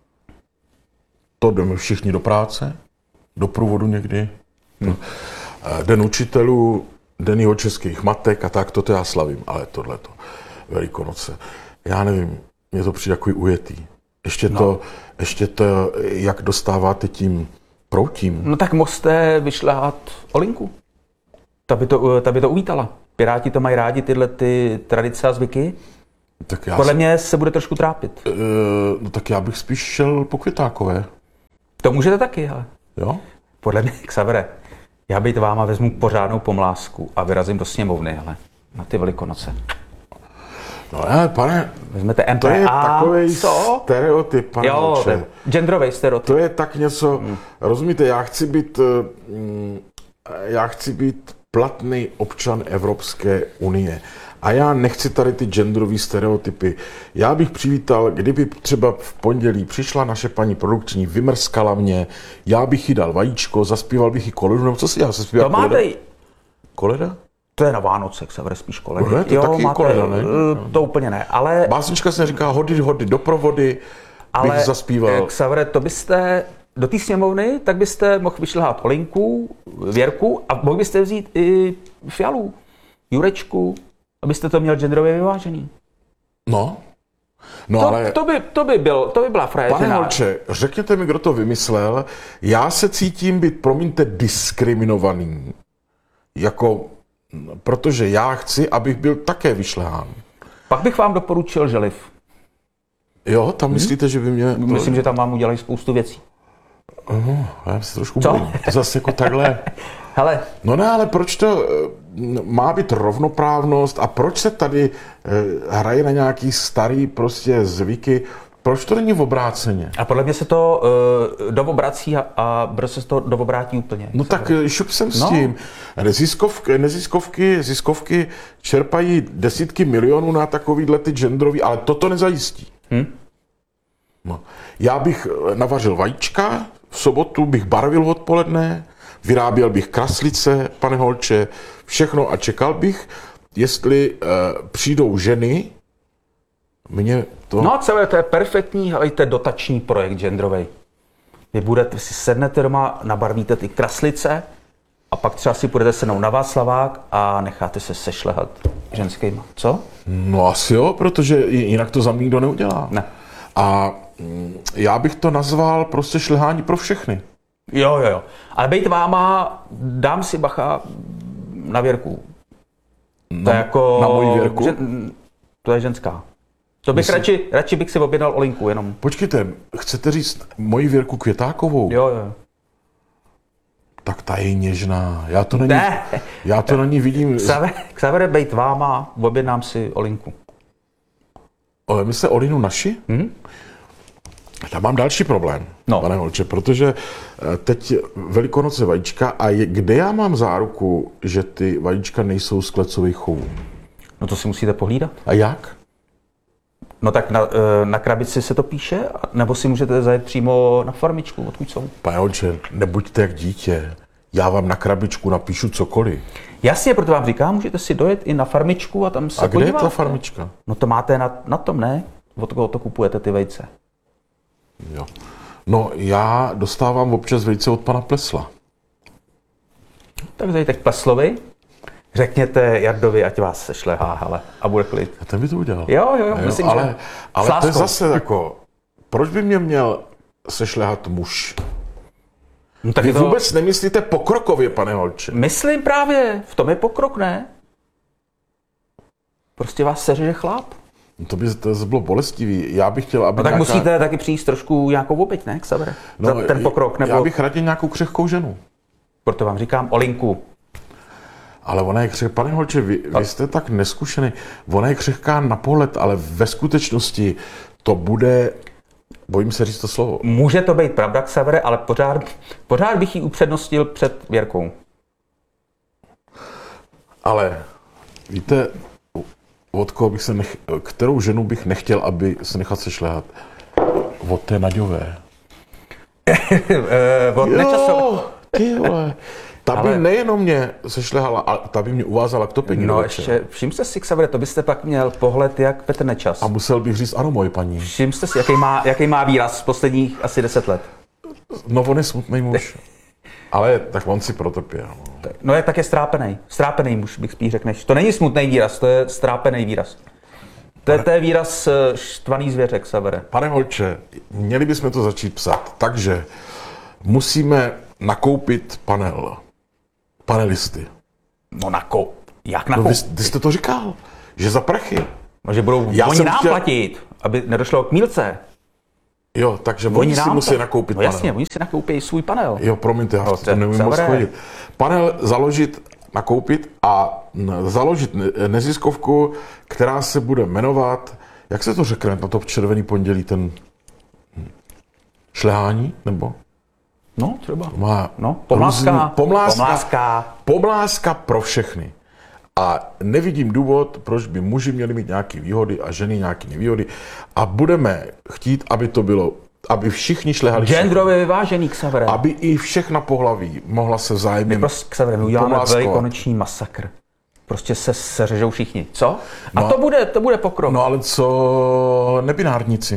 Speaker 1: to jdeme všichni do práce, do průvodu někdy, hmm. uh, den učitelů, den jeho českých matek a tak, toto já slavím, ale tohleto, Velikonoce. Já nevím, mě to přijde takový ujetý. Ještě, no. to, ještě to, jak dostáváte tím proutím.
Speaker 2: No tak mohl jste vyšlehat Olinku. Ta by to, ta by to uvítala. Piráti to mají rádi, tyhle ty tradice a zvyky.
Speaker 1: Tak já
Speaker 2: Podle
Speaker 1: si,
Speaker 2: mě se bude trošku trápit.
Speaker 1: Uh, no tak já bych spíš šel po Květákové.
Speaker 2: To můžete taky, ale.
Speaker 1: Jo?
Speaker 2: Podle mě, Xavere, já být váma vezmu pořádnou pomlásku a vyrazím do sněmovny, ale na ty Velikonoce.
Speaker 1: No ne, pane,
Speaker 2: vezmete M P A,
Speaker 1: to je takovej
Speaker 2: co?
Speaker 1: stereotyp, pane
Speaker 2: Jo,
Speaker 1: Holče.
Speaker 2: genderový stereotyp.
Speaker 1: To je tak něco, hmm. rozumíte, já chci být, já chci být platný občan Evropské unie. A já nechci tady ty genderové stereotypy. Já bych přivítal, kdyby třeba v pondělí přišla naše paní produkční, vymrskala mě, já bych jí dal vajíčko, zaspíval bych jí koledu, nebo co si já se zpíval?
Speaker 2: To máte...
Speaker 1: Koleda?
Speaker 2: To je na Vánoce, Xavere, spíš koledy.
Speaker 1: No, to
Speaker 2: jo,
Speaker 1: taky
Speaker 2: máte,
Speaker 1: koleda, ne?
Speaker 2: To úplně ne, ale...
Speaker 1: Básnička se říká hody, hody do provody,
Speaker 2: ale,
Speaker 1: bych zaspíval.
Speaker 2: Xavere, to byste do té sněmovny, tak byste mohl vyšlehat Olinku, Věrku a mohl byste vzít i Fialu, Jurečku, abyste to měl genderově vyvážený.
Speaker 1: No. No
Speaker 2: to,
Speaker 1: ale...
Speaker 2: to, by, to, by byl, to by byla frajeřina.
Speaker 1: Pane Holče, řekněte mi, kdo to vymyslel. Já se cítím být, promiňte, diskriminovaný. Jako, protože já chci, abych byl také vyšlehán.
Speaker 2: Pak bych vám doporučil Želiv.
Speaker 1: Jo, tam hmm? myslíte, že by mě...
Speaker 2: Myslím, že tam vám udělají spoustu věcí.
Speaker 1: Uh, já se trošku bojím. Zase jako takhle.
Speaker 2: Hele.
Speaker 1: No ne, ale proč to má být rovnoprávnost a proč se tady hraje na nějaký starý prostě zvyky? Proč to není v obráceně?
Speaker 2: A podle mě se to uh, dovobrací a, a brzo se to dovobrátí úplně.
Speaker 1: No tak šup jsem s no. tím. Neziskovky, neziskovky, ziskovky čerpají desítky milionů na takovýhle ty genderový, ale toto nezajistí.
Speaker 2: Hm?
Speaker 1: No. Já bych navařil vajíčka, v sobotu bych barvil odpoledne, vyráběl bych kraslice, pane Holče, všechno a čekal bych, jestli uh, přijdou ženy, mě to...
Speaker 2: No celé to je perfektní, helejte, dotační projekt genderový. Vy budete, si sednete doma, nabarvíte ty kraslice a pak třeba si půjdete sednout na Václavák a necháte se sešlehat ženskýma. Co?
Speaker 1: No asi jo, protože jinak to za mě nikdo neudělá.
Speaker 2: Ne.
Speaker 1: A já bych to nazval prostě šlehání pro všechny.
Speaker 2: Jo, jo, jo. Ale bejt váma, dám si bacha na Věrku. To
Speaker 1: Na,
Speaker 2: je jako...
Speaker 1: na moji Věrku?
Speaker 2: Žen, to je ženská. To bych radši, radši bych si objednal Olinku jenom. Počkejte,
Speaker 1: chcete říct moji Věrku Květákovou?
Speaker 2: Jo, jo.
Speaker 1: Tak ta je něžná. Já to na ní, ne. Já to na ní vidím...
Speaker 2: Xavere, bejt váma, objednám si Olinku.
Speaker 1: Ale my se Olinu naši?
Speaker 2: Hmm?
Speaker 1: Tam mám další problém,
Speaker 2: no.
Speaker 1: pane Holče, protože teď Velikonoce vajíčka a je, kde já mám záruku, že ty vajíčka nejsou z klecových chovů?
Speaker 2: No to si musíte pohlídat.
Speaker 1: A jak?
Speaker 2: No tak na, na krabici se to píše, nebo si můžete zajet přímo na farmičku, odkud jsou.
Speaker 1: Pane Holče, nebuďte jak dítě. Já vám na krabičku napíšu cokoliv.
Speaker 2: Jasně, proto vám říkám, můžete si dojet i na farmičku a tam se
Speaker 1: A kde
Speaker 2: podíváte.
Speaker 1: je ta farmička?
Speaker 2: No to máte na, na tom, ne? Od koho to kupujete ty vejce.
Speaker 1: Jo. No já dostávám občas vejce od pana Plesla.
Speaker 2: Tak zajďte k Pleslovi, řekněte Jardovi, ať vás sešlehá, hele, a bude klid.
Speaker 1: A ten by to udělal.
Speaker 2: Jo, jo, jo, myslím,
Speaker 1: ale,
Speaker 2: že...
Speaker 1: Ale to je zase jako, proč by mě měl sešlehat muž? No, tak Vy to... vůbec nemyslíte pokrokově, pane Holče?
Speaker 2: Myslím právě, v tom je pokrok, ne? Prostě vás seřeže chlap.
Speaker 1: No to by to bylo bolestivý. Já bych chtěl, aby
Speaker 2: no tak
Speaker 1: nějaká...
Speaker 2: musíte taky přijít trošku nějakou oběť, ne, Xavere? No, za ten pokrok, nebo...
Speaker 1: Já bych raději nějakou křehkou ženu.
Speaker 2: Proto vám říkám Olinku.
Speaker 1: Ale ona je křehká. Pane Holče, vy, vy jste tak neskušený. Ona je křehká na pohled, ale ve skutečnosti to bude... Bojím se říct to slovo.
Speaker 2: Může to být pravda, Xavere, ale pořád, pořád bych ji upřednostil před Věrkou.
Speaker 1: Ale víte, od koho bych se nech... kterou ženu bych nechtěl, aby se nechat sešlehat? Od té Naďové.
Speaker 2: Od Nečasové.
Speaker 1: Ty vole. Ta by
Speaker 2: Ale-
Speaker 1: nejenom mě sešlehala, ale ta by mě uvázala k topení. do
Speaker 2: No
Speaker 1: večera.
Speaker 2: ještě, všim jste si, Xavere, to byste pak měl pohled jak Petr Nečas.
Speaker 1: A musel bych říct, ano, moje paní.
Speaker 2: Všim jste si, jaký má, jaký má výraz z posledních asi deset let.
Speaker 1: No, on je smutný muž. Ale tak on si protopě. No.
Speaker 2: No je tak je strápený. Strápený muž, bych spíš řekl. než- To není smutný výraz, to je strápený výraz. To je, to je výraz eh, štvaný zvěře, Xavere.
Speaker 1: Pane Holče, měli bychom to začít psát. Takže musíme nakoupit panel. Panelisty.
Speaker 2: No nakou. Jak
Speaker 1: No,
Speaker 2: nakou?
Speaker 1: vy, vy jste to říkal, že za prachy.
Speaker 2: No, že budou
Speaker 1: Já
Speaker 2: oni
Speaker 1: jsem
Speaker 2: nám
Speaker 1: chtěl-
Speaker 2: platit, aby nedošlo k mílce.
Speaker 1: Jo, takže oni, oni si
Speaker 2: nám
Speaker 1: musí
Speaker 2: to-
Speaker 1: nakoupit
Speaker 2: no,
Speaker 1: panel.
Speaker 2: jasně, oni si nakoupí svůj panel.
Speaker 1: Jo, promiňte, já
Speaker 2: No,
Speaker 1: to
Speaker 2: to-
Speaker 1: nemůžu moc
Speaker 2: Xavere.
Speaker 1: chodit. Panel založit, nakoupit a n- založit ne- neziskovku, která se bude jmenovat, jak se to řekne na to červený pondělí, ten hm, šlehání, nebo?
Speaker 2: No, třeba.
Speaker 1: Má
Speaker 2: No, pomlázka.
Speaker 1: různý- pomlázka,
Speaker 2: Pomlázka.
Speaker 1: pomlázka pro všechny. A nevidím důvod, proč by muži měli mít nějaké výhody a ženy nějaké nevýhody. A budeme chtít, aby to bylo, aby všichni šlehali všechny.
Speaker 2: Genderově vyvážený, Xavere.
Speaker 1: Aby i všechna pohlaví mohla se vzájemně
Speaker 2: Prostě, Xavere, my uděláme
Speaker 1: pomlázkovat.
Speaker 2: velikonoční masakr. Prostě se seřežou všichni. Co? A
Speaker 1: No.
Speaker 2: to bude, to bude pokrok. No.
Speaker 1: No ale co nebinárníci?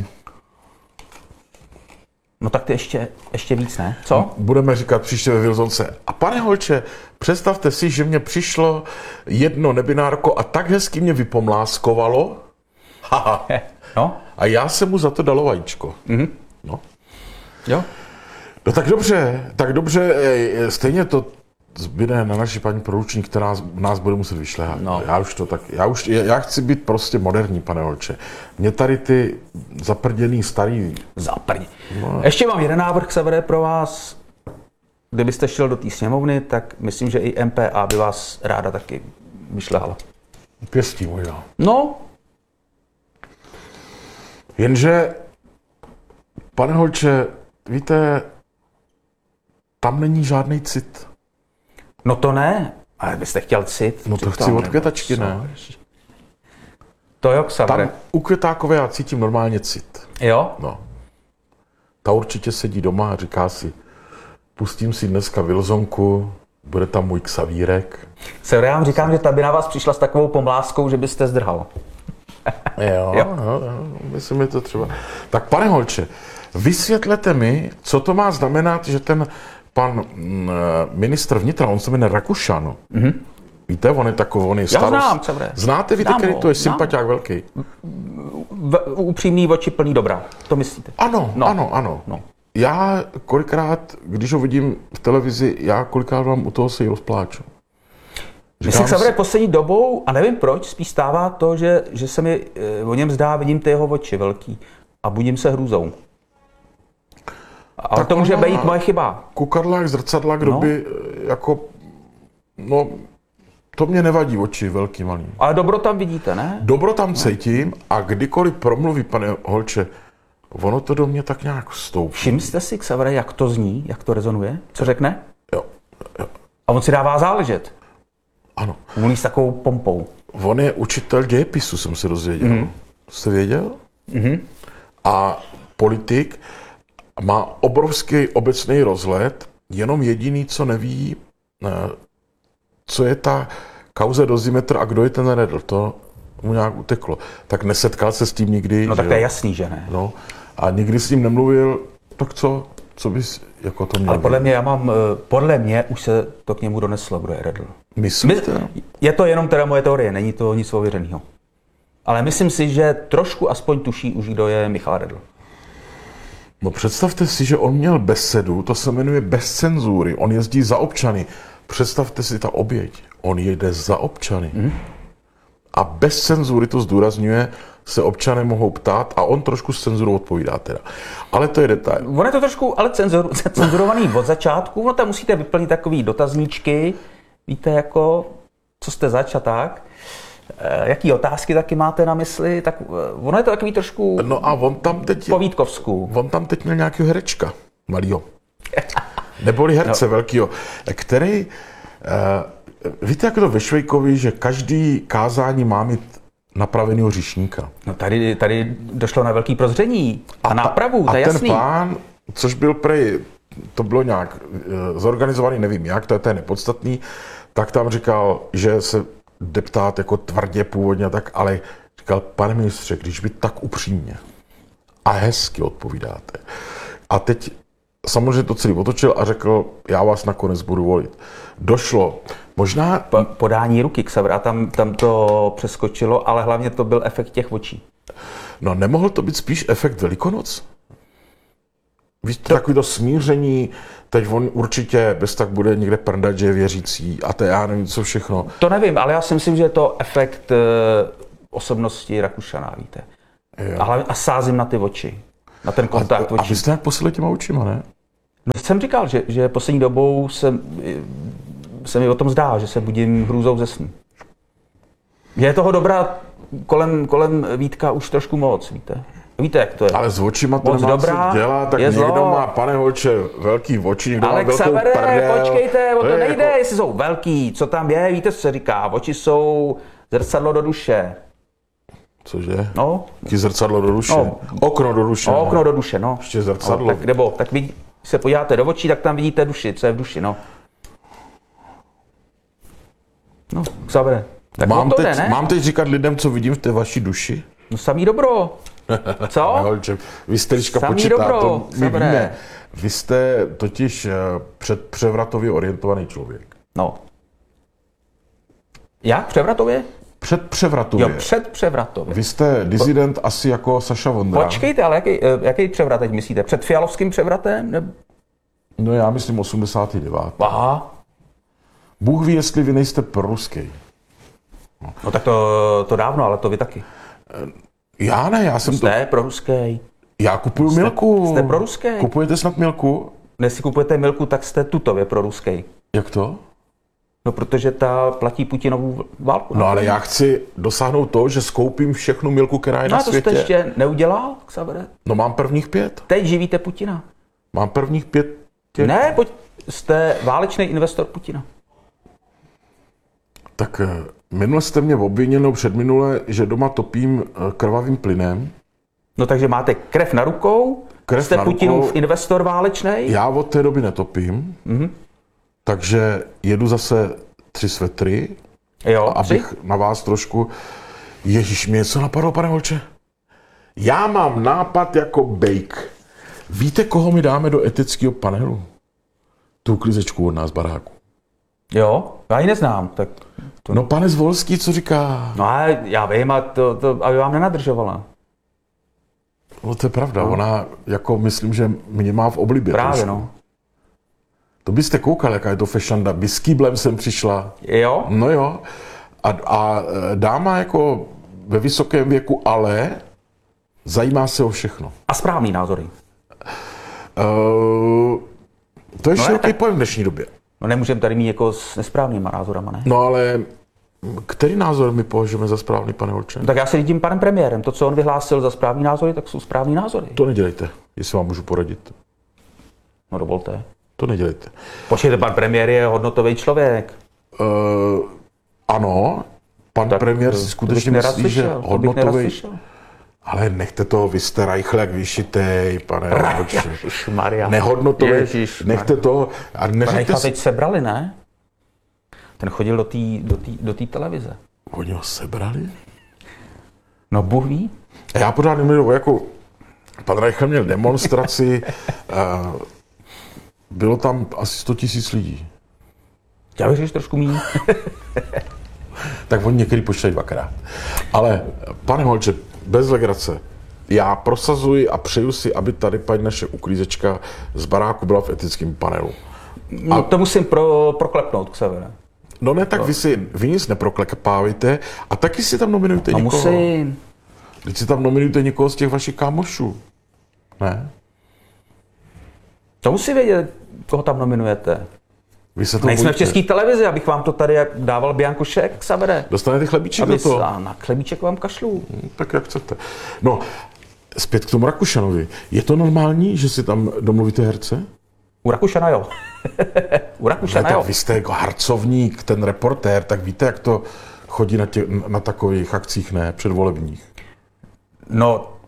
Speaker 2: no tak ty ještě, ještě víc, ne? Co?
Speaker 1: Budeme říkat příště ve Wilsonce. A pane Holče, představte si, že mě přišlo jedno nebinárko a tak hezky mě vypomláskovalo. Haha.
Speaker 2: No?
Speaker 1: A já jsem mu za to dalo vajíčko.
Speaker 2: Mhm.
Speaker 1: No.
Speaker 2: Jo?
Speaker 1: No tak dobře, tak dobře, eh, stejně to zbyde na naši paní poručník, která nás, nás bude muset vyšlehat.
Speaker 2: No.
Speaker 1: Já už to tak, já už, já chci být prostě moderní, pane Holče. Mě tady ty zaprděný starý,
Speaker 2: Zaprdi. No. Ještě mám jeden návrh, Xavere, pro vás. Kdybyste šel do té sněmovny, tak myslím, že i M P A by vás ráda taky vyšlehala.
Speaker 1: pěstí možná.
Speaker 2: No,
Speaker 1: Jenže, pane Holče, víte, tam není žádný cit.
Speaker 2: no to ne. Ale byste chtěl cit.
Speaker 1: No to
Speaker 2: Cit
Speaker 1: chci
Speaker 2: tam
Speaker 1: od
Speaker 2: nebo
Speaker 1: květačky,
Speaker 2: co?
Speaker 1: ne?
Speaker 2: To jo, Xavere.
Speaker 1: Tam u Květákové já cítím normálně cit.
Speaker 2: Jo?
Speaker 1: No. Ta určitě sedí doma a říká si, pustím si dneska Wilsonku, bude tam můj Xavírek.
Speaker 2: Xavere, já vám říkám, že ta by na vás přišla s takovou pomláskou, že byste zdrhal.
Speaker 1: Jo,
Speaker 2: Jo.
Speaker 1: jo, jo, myslím, je to třeba. Tak pane Holče, vysvětlete mi, co to má znamenat, že ten pan mm, ministr vnitra, on se jmenuje Rakušan. Mm-hmm. Víte, on je takový, on je starost.
Speaker 2: znám, Xavere.
Speaker 1: Znáte, víte,
Speaker 2: Znám
Speaker 1: který
Speaker 2: ho,
Speaker 1: to je
Speaker 2: znám.
Speaker 1: sympatiák velký?
Speaker 2: V, upřímný oči plný dobra. To myslíte?
Speaker 1: Ano,
Speaker 2: No.
Speaker 1: ano, ano.
Speaker 2: No.
Speaker 1: Já kolikrát, když ho vidím v televizi, já kolikrát vám u toho se i rozpláču.
Speaker 2: Mně se
Speaker 1: Říkám
Speaker 2: Xavere
Speaker 1: si-
Speaker 2: poslední dobou, a nevím proč, spíš stává to, že, že se mi e, o něm zdá, vidím ty jeho oči velký a budím se hrůzou. Ale
Speaker 1: Tak
Speaker 2: to může
Speaker 1: ono-
Speaker 2: být moje chyba.
Speaker 1: Kukadlák, zrcadla, kdo
Speaker 2: No.
Speaker 1: by eh, jako, no, to mě nevadí oči velký, malý.
Speaker 2: Ale dobro tam vidíte, ne?
Speaker 1: Dobro tam cítím a kdykoliv promluví, pane Holče, ono to do mě tak nějak vstoupí.
Speaker 2: Všiml jste si, Xavere, jak to zní, jak to rezonuje? Co řekne?
Speaker 1: Jo, jo,
Speaker 2: A on si dává záležet.
Speaker 1: ano.
Speaker 2: Mluví s takovou pompou.
Speaker 1: On je učitel dějepisu, jsem se dozvěděl. Mm. Jste věděl? Mm-hmm. A politik má obrovský obecný rozhled, jenom jediný, co neví, eh, co je ta kauza dozimetr a kdo je ten redl. To mu nějak uteklo. Tak nesetkal se s tím nikdy.
Speaker 2: No tak
Speaker 1: že
Speaker 2: to je
Speaker 1: jo?
Speaker 2: jasný, že ne?
Speaker 1: No, a nikdy s ním nemluvil, tak co, co bys jako to měl?
Speaker 2: Ale podle mě, já mám, eh, podle mě už se to k němu doneslo, kdo je Redl.
Speaker 1: Myslíte?
Speaker 2: Je to jenom teda moje teorie, není to nic ověřeného. Ale myslím si, že trošku aspoň tuší už, kdo je Michal Redl.
Speaker 1: No představte si, že on měl besedu, to se jmenuje bez cenzury, on jezdí za občany. Představte si ta oběť, on jede za občany. Mm. A bez cenzury, to zdůrazňuje, se občané mohou ptát a on trošku s cenzurou odpovídá teda. Ale to je detail.
Speaker 2: On je to trošku ale cenzur, cenzurovaný od začátku, no tam musíte vyplnit takový dotazníčky, víte jako, co jste zač a tak. E, jaký otázky taky máte na mysli, tak e, ono je to takový trošku
Speaker 1: No a on tam teď,
Speaker 2: po Vítkovsku.
Speaker 1: on tam teď měl nějakého herečka, malýho. Neboli herce no. velkýho, který, uh, víte, jak to ve Švejkovi, že každý kázání má mít napravenýho hříšníka.
Speaker 2: No tady, tady došlo na velký prozření a, a nápravu,
Speaker 1: A
Speaker 2: to je
Speaker 1: ten
Speaker 2: jasný.
Speaker 1: pán, což byl prej to bylo nějak e, zorganizovaný, nevím jak, to je, to je nepodstatný, tak tam říkal, že se jde ptát jako tvrdě původně tak, ale říkal, pane ministře, když by tak upřímně a hezky odpovídáte. A teď samozřejmě to celý otočil a řekl, já vás nakonec budu volit. Došlo, možná...
Speaker 2: Po, podání ruky k severu a tam, tam to přeskočilo, ale hlavně to byl efekt těch očí.
Speaker 1: No nemohl to být spíš efekt Velikonoc? Víš, to... takový to smíření, teď on určitě bez tak bude někde prdat, že je věřící a to já nevím, co všechno.
Speaker 2: To nevím, ale já si myslím, že je to efekt e, osobnosti Rakušana, víte. A, hlavně, a sázím na ty oči, na ten kontakt
Speaker 1: a,
Speaker 2: očí.
Speaker 1: A vy jste jak posílili těma očima, ne?
Speaker 2: No jsem říkal, že, že poslední dobou se, se mi o tom zdá, že se budím hrůzou ze snu. Je toho dobrá kolem, kolem Vítka už trošku moc, víte. Víte, jak to je.
Speaker 1: Ale s očima to
Speaker 2: moc
Speaker 1: nemá
Speaker 2: dobrá,
Speaker 1: co dělat, tak někdo
Speaker 2: zlo. Má,
Speaker 1: pane holče, velký oči, někdo
Speaker 2: ale
Speaker 1: má velkou
Speaker 2: Xavere,
Speaker 1: prdel.
Speaker 2: Počkejte, o to, to nejde,
Speaker 1: jako...
Speaker 2: jestli jsou velký, co tam je, víte, co se říká, oči jsou zrcadlo do duše.
Speaker 1: Cože?
Speaker 2: No.
Speaker 1: Taky zrcadlo do duše.
Speaker 2: No.
Speaker 1: Okno do duše.
Speaker 2: No, okno do duše, no.
Speaker 1: Ještě zrcadlo.
Speaker 2: No, tak, nebo, tak vidí, se podíváte do očí, tak tam vidíte duši, co je v duši, no. No, Xavere. Tak
Speaker 1: mám,
Speaker 2: to
Speaker 1: teď,
Speaker 2: jde, ne?
Speaker 1: mám teď říkat lidem, co vidím v té vaší duši?
Speaker 2: No samý dobro. Co?
Speaker 1: Holče, vy jste lička
Speaker 2: Samý
Speaker 1: počítá,
Speaker 2: dobro,
Speaker 1: to my
Speaker 2: Xavere.
Speaker 1: víme. Vy jste totiž předpřevratově orientovaný člověk.
Speaker 2: No. Jak? Převratově?
Speaker 1: Předpřevratově.
Speaker 2: Jo, předpřevratově.
Speaker 1: Vy jste dizident po... asi jako Saša Vondra.
Speaker 2: Počkejte, ale jaký, jaký převrat teď myslíte? Před fialovským převratem? Ne...
Speaker 1: No já myslím osmdesátý devátý
Speaker 2: Aha.
Speaker 1: Bůh ví, jestli vy nejste proruský.
Speaker 2: No. no tak to, to dávno, ale to vy taky.
Speaker 1: Já ne, já jsem
Speaker 2: jste
Speaker 1: to...
Speaker 2: proruský.
Speaker 1: Já kupuju
Speaker 2: jste,
Speaker 1: milku.
Speaker 2: Jste proruský.
Speaker 1: Kupujete snad milku?
Speaker 2: Když si kupujete milku, tak jste tutově proruský.
Speaker 1: Jak to?
Speaker 2: No protože ta platí Putinovu válku.
Speaker 1: No ale já chci dosáhnout toho, že skoupím všechnu milku, která je
Speaker 2: no,
Speaker 1: na
Speaker 2: to
Speaker 1: světě.
Speaker 2: jste ještě neudělal, Xavere?
Speaker 1: No mám prvních pět.
Speaker 2: Teď živíte Putina.
Speaker 1: Mám prvních pět. Těch...
Speaker 2: Ne, pojď, jste válečný investor Putina.
Speaker 1: Tak minule jste mě obvinil, nebo předminule, že doma topím krvavým plynem.
Speaker 2: No takže máte krev na rukou,
Speaker 1: krev
Speaker 2: jste
Speaker 1: na
Speaker 2: Putinův
Speaker 1: rukou.
Speaker 2: investor válečnej.
Speaker 1: Já od té doby netopím, mm-hmm. takže jedu zase tři svetry,
Speaker 2: jo,
Speaker 1: abych
Speaker 2: tři?
Speaker 1: na vás trošku... Ježíš, mě něco napadlo, pane holče. Já mám nápad jako bejk. Víte, koho mi dáme do etického panelu? Tu uklízečku od nás baráku.
Speaker 2: Jo, já ji neznám. Tak
Speaker 1: to... No pane Zvolský, co říká?
Speaker 2: No a já vím, a to, to, aby vám nenadržovala.
Speaker 1: No to je pravda, no. Ona jako myslím, že mě má v oblibě.
Speaker 2: Právě,
Speaker 1: trošku.
Speaker 2: no.
Speaker 1: To byste koukal, jaká je to fešanda. By s kýblem jsem přišla.
Speaker 2: Jo?
Speaker 1: No jo. A, a dáma jako ve vysokém věku, ale zajímá se o všechno.
Speaker 2: A správný názory.
Speaker 1: Uh, to je no široký tak... pojem v dnešní době.
Speaker 2: No nemůžeme tady mít někoho s nesprávnýma názorama, ne?
Speaker 1: No ale který názor my považujeme za správný, pane Holče?
Speaker 2: No, tak já se řídím panem premiérem. To, co on vyhlásil za správný názory, tak jsou správný názory.
Speaker 1: To nedělejte, jestli vám můžu poradit.
Speaker 2: No dovolte.
Speaker 1: To nedělejte.
Speaker 2: Počkejte, pan premiér je hodnotový člověk.
Speaker 1: Uh, ano, pan tak premiér si skutečně myslí, že hodnotový... Ale nechte to, vy jste rajchl jak vyšitej, pane Holče.
Speaker 2: Ježišmarja.
Speaker 1: Nehodnotový, nechte to. A
Speaker 2: neřekte si... teď sebrali, ne? Ten chodil do té do do televize.
Speaker 1: Oni ho sebrali?
Speaker 2: No Bůh ví.
Speaker 1: A já pořád nemluvím, jako pan Reichl měl demonstraci, uh, bylo tam asi sto tisíc lidí.
Speaker 2: Já bych trošku míň.
Speaker 1: Tak oni někdy počítají dvakrát. Ale pane Holče, bez legrace, já prosazuji a přeju si, aby tady paní naše uklízečka z baráku byla v etickém panelu.
Speaker 2: No, a to musím pro, proklepnout, Xavere.
Speaker 1: No ne, tak no. vy si vy nic neproklepávajte a taky si tam nominujte
Speaker 2: no,
Speaker 1: někoho.
Speaker 2: Musím.
Speaker 1: Když si tam nominujte někoho z těch vašich kámošů. Ne?
Speaker 2: To musí vědět, koho tam nominujete.
Speaker 1: Vy se to
Speaker 2: Nejsme
Speaker 1: bojíte.
Speaker 2: v České televizi, abych vám to tady dával bianko šek, Xavere.
Speaker 1: Dostanete chlebíček do toho?
Speaker 2: A na chlebíček vám kašlu.
Speaker 1: Hmm, tak jak chcete. No, zpět k tomu Rakušanovi. Je to normální, že si tam domluvíte herce?
Speaker 2: U Rakušana jo. U Rakušana jo.
Speaker 1: Vy jste jako harcovník, ten reportér, tak víte, jak to chodí na, tě, na takových akcích, ne, předvolebních?
Speaker 2: No,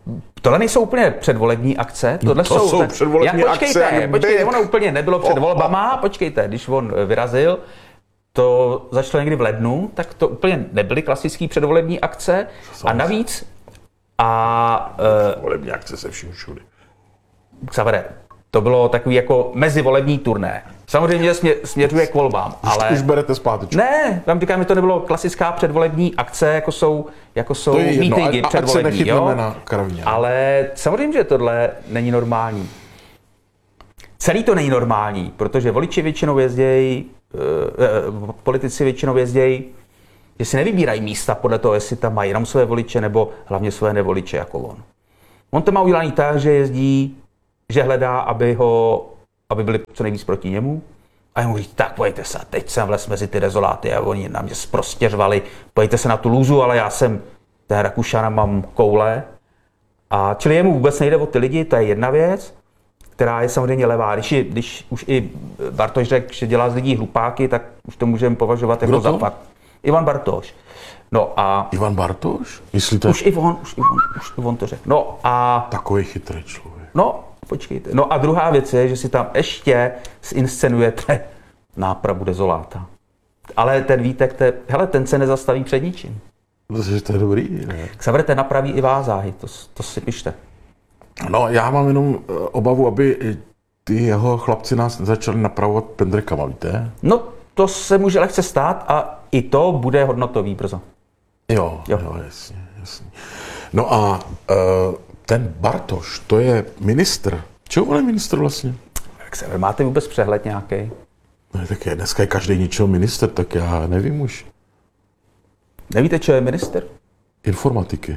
Speaker 2: tohle nejsou úplně předvolební akce, tohle
Speaker 1: to jsou předvolební
Speaker 2: jak, počkejte,
Speaker 1: akce.
Speaker 2: Počkejte, ono úplně nebylo před
Speaker 1: Oh,
Speaker 2: volbama, počkejte, když on vyrazil, to začalo někdy v lednu, tak to úplně nebyly klasické předvolební akce a navíc a...
Speaker 1: Volební akce se vším všude.
Speaker 2: Xavere, to bylo takový jako mezivolební turné. Samozřejmě smě, směřuje k volbám, ale...
Speaker 1: Už berete zpátečku.
Speaker 2: Ne, vám říkám, že to nebylo klasická předvolební akce, jako jsou, jako jsou mítingy předvolební, jo?
Speaker 1: Na Karvině.
Speaker 2: Ale samozřejmě, že tohle není normální. Celý to není normální, protože voliči většinou jezdějí, eh, politici většinou jezdějí, že si nevybírají místa podle toho, jestli tam mají jenom své voliče, nebo hlavně své nevoliče, jako on. On to má udělaný tak, že jezdí, že hledá, aby ho, aby byli co nejvíc proti němu. A jemu říct, tak pojďte se, teď jsem vles mezi ty rezoláty a oni na mě prostě řvali, pojďte se na tu lůzu, ale já jsem ten Rakušan, mám koule. A čili jemu vůbec nejde o ty lidi, to je jedna věc, která je samozřejmě levá. Když, je, když už i Bartoš řekl, že dělá z lidí hlupáky, tak už to můžeme považovat jako za fakt. Ivan Bartoš. No a...
Speaker 1: Ivan Bartoš? Myslíte?
Speaker 2: Už i on, už i on, už i on to řekl. No a...
Speaker 1: Takový chytrý člověk.
Speaker 2: No, počkejte. No a druhá věc je, že si tam ještě zinscenujete nápravu dezoláta. Ale ten Vítek, te, hele, ten se nezastaví před ničím.
Speaker 1: Protože to je dobrý, ne?
Speaker 2: Xavere, ten napraví i vás záhy, to, to si pište.
Speaker 1: No, já mám jenom obavu, aby ty jeho chlapci nás začali napravovat pendrekama, víte?
Speaker 2: No, to se může lehce stát a i to bude hodnotový brzo.
Speaker 1: Jo, jo, jo jasně, jasně. No a uh, ten Bartoš, to je ministr. Čeho on je ministr vlastně?
Speaker 2: Xavere, máte vůbec přehled nějaký?
Speaker 1: No, tak je, dneska je každý něčeho minister, tak já nevím už.
Speaker 2: Nevíte, co je minister?
Speaker 1: Informatiky.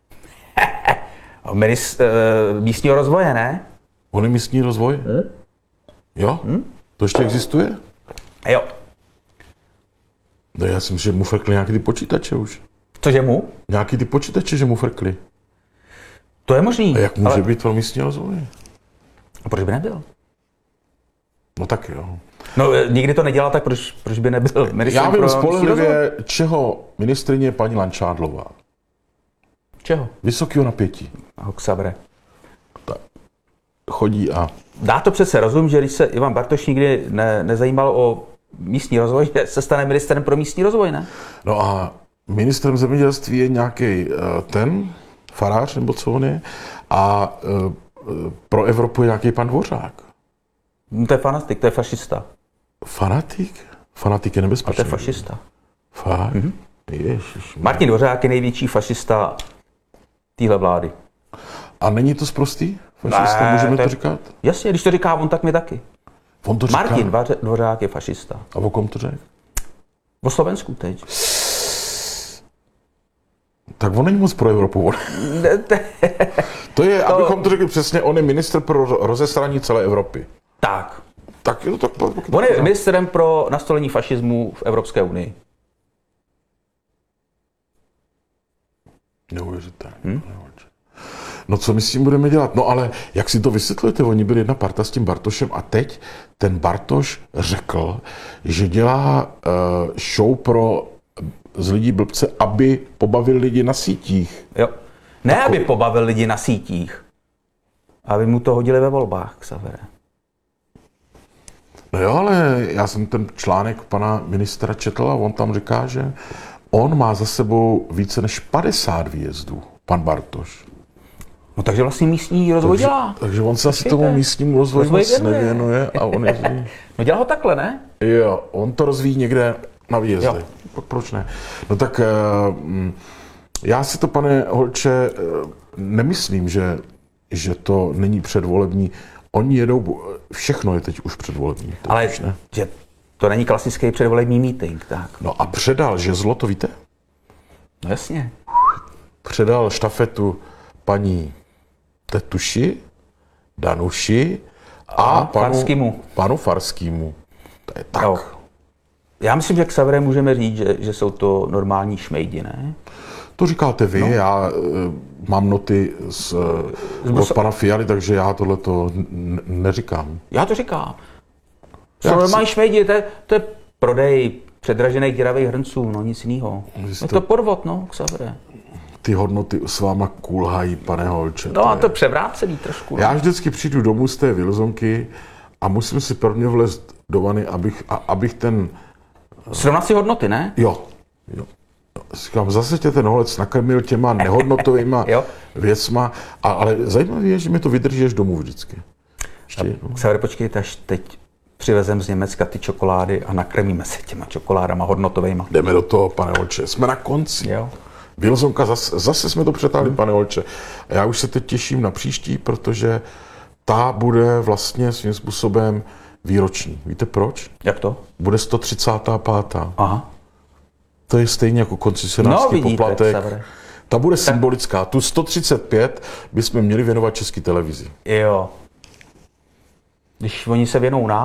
Speaker 2: Ministr uh, místního rozvoje, ne?
Speaker 1: On je místní rozvoj?
Speaker 2: Hmm?
Speaker 1: Jo? Hmm? To ještě existuje?
Speaker 2: Jo.
Speaker 1: No já si myslím, že mu frkli nějaký ty počítače už.
Speaker 2: Cože mu?
Speaker 1: Nějaký ty počítače, že mu frkli.
Speaker 2: To je možný.
Speaker 1: A jak může
Speaker 2: ale...
Speaker 1: být pro místní rozvoj?
Speaker 2: A proč by nebyl?
Speaker 1: No tak jo.
Speaker 2: No nikdy to nedělal, tak proč, proč by nebyl ministrem?
Speaker 1: Já vím spolehlivě, čeho ministryně je paní Langšádlová.
Speaker 2: Čeho?
Speaker 1: Vysokého napětí.
Speaker 2: Aho, Xavere.
Speaker 1: Tak. Chodí a...
Speaker 2: Dá to přece rozum, že když se Ivan Bartoš nikdy ne, nezajímal o místní rozvoj, se stane ministrem pro místní rozvoj, ne?
Speaker 1: No a ministrem zemědělství je nějaký uh, ten, farář, nebo co on je, a uh, pro Evropu je nějaký pan Dvořák.
Speaker 2: No, to je fanatik, to je fašista.
Speaker 1: Fanatik? Fanatik je nebezpečný.
Speaker 2: A to je fašista.
Speaker 1: Fakt? Mm-hmm. Ježiš.
Speaker 2: Martin Dvořák je největší fašista téhle vlády.
Speaker 1: A není to sprostý? Fašista,
Speaker 2: ne,
Speaker 1: můžeme
Speaker 2: to,
Speaker 1: to říkat?
Speaker 2: Jasně, když to říká on, tak my taky.
Speaker 1: On to říká?
Speaker 2: Martin Dvořák je fašista.
Speaker 1: A o kom to řekl?
Speaker 2: O Slovensku teď.
Speaker 1: Tak on není moc pro Evropu. To je, to... abychom to řekli přesně, on je ministr pro rozesrání celé Evropy.
Speaker 2: Tak.
Speaker 1: Tak je to tak.
Speaker 2: On je ministrem pro nastolení fašismu v Evropské unii.
Speaker 1: Neuvěřitelné. Hmm? No co my s tím budeme dělat? No ale jak si to vysvětlujete? Oni byli jedna parta s tím Bartošem a teď ten Bartoš řekl, že dělá uh, show pro z lidí blbce, aby pobavil lidi na sítích.
Speaker 2: Jo. Ne,
Speaker 1: Tako...
Speaker 2: aby pobavil lidi na sítích. Aby mu to hodili ve volbách, Xavere.
Speaker 1: No jo, ale já jsem ten článek pana ministra četl a on tam říká, že on má za sebou více než padesát výjezdů, pan Bartoš.
Speaker 2: No takže vlastně místní rozvoj
Speaker 1: takže,
Speaker 2: dělá.
Speaker 1: Takže on se asi tomu místnímu rozvoji
Speaker 2: rozvoj
Speaker 1: moc nevěnuje a on jezdí.
Speaker 2: No dělá ho takhle, ne?
Speaker 1: Jo, on to rozvíjí někde na výjezdech. Proč ne? No tak já si to, pane Holče, nemyslím, že, že to není předvolební. Oni jedou, všechno je teď už předvolební.
Speaker 2: Ale
Speaker 1: už ne.
Speaker 2: Že to není klasický předvolební meeting, tak.
Speaker 1: No a předal žezlo, to víte?
Speaker 2: No jasně.
Speaker 1: Předal štafetu paní Tetuši, Danuši a,
Speaker 2: a
Speaker 1: panu
Speaker 2: Farskému.
Speaker 1: Panu Farskému. To je tak.
Speaker 2: Jo. Já myslím, že Xavere můžeme říct, že, že jsou to normální šmejdi, ne?
Speaker 1: To říkáte vy, no. Já uh, mám noty z, z od pana Fialy, takže já tohleto n- neříkám.
Speaker 2: Já to říkám. Jsou normální chci... šmejdi, to je, to je prodej předražených děravých hrnců, no nic jiného. Je to podvod, no, Xavere.
Speaker 1: ty hodnoty s váma kulhají, pane Holče.
Speaker 2: No a
Speaker 1: je-
Speaker 2: to převrácený trošku. No.
Speaker 1: Já vždycky přijdu domů z té Wilsonky a musím si prvně vlezt do vany, abych, a, abych ten,
Speaker 2: Srovnat si hodnoty, ne?
Speaker 1: jo, jo. Říkám, zase tě ten holec nakrmil těma nehodnotovýma
Speaker 2: Jo.
Speaker 1: věcma, a, ale zajímavé je, že mi to vydrží až domů vždycky. Ještě jednou.
Speaker 2: Xaver, počkejte, až teď přivezem z Německa ty čokolády a nakrmíme se těma čokoládama hodnotovejma.
Speaker 1: Jdeme do toho, pane Holče, jsme na konci.
Speaker 2: Jo.
Speaker 1: Wilsonka, zase, zase jsme to přetáhli, pane Holče. A já už se teď těším na příští, protože ta bude vlastně svým způsobem výroční. Víte proč?
Speaker 2: Jak to?
Speaker 1: Bude sto třicátá pátá
Speaker 2: Aha.
Speaker 1: To je stejně jako
Speaker 2: No,
Speaker 1: koncesionářský
Speaker 2: vidíte,
Speaker 1: poplatek.
Speaker 2: Xavere.
Speaker 1: Ta bude symbolická. Tu sto třicet pět bychom měli věnovat České televizi.
Speaker 2: Jo. Když oni se věnou nám,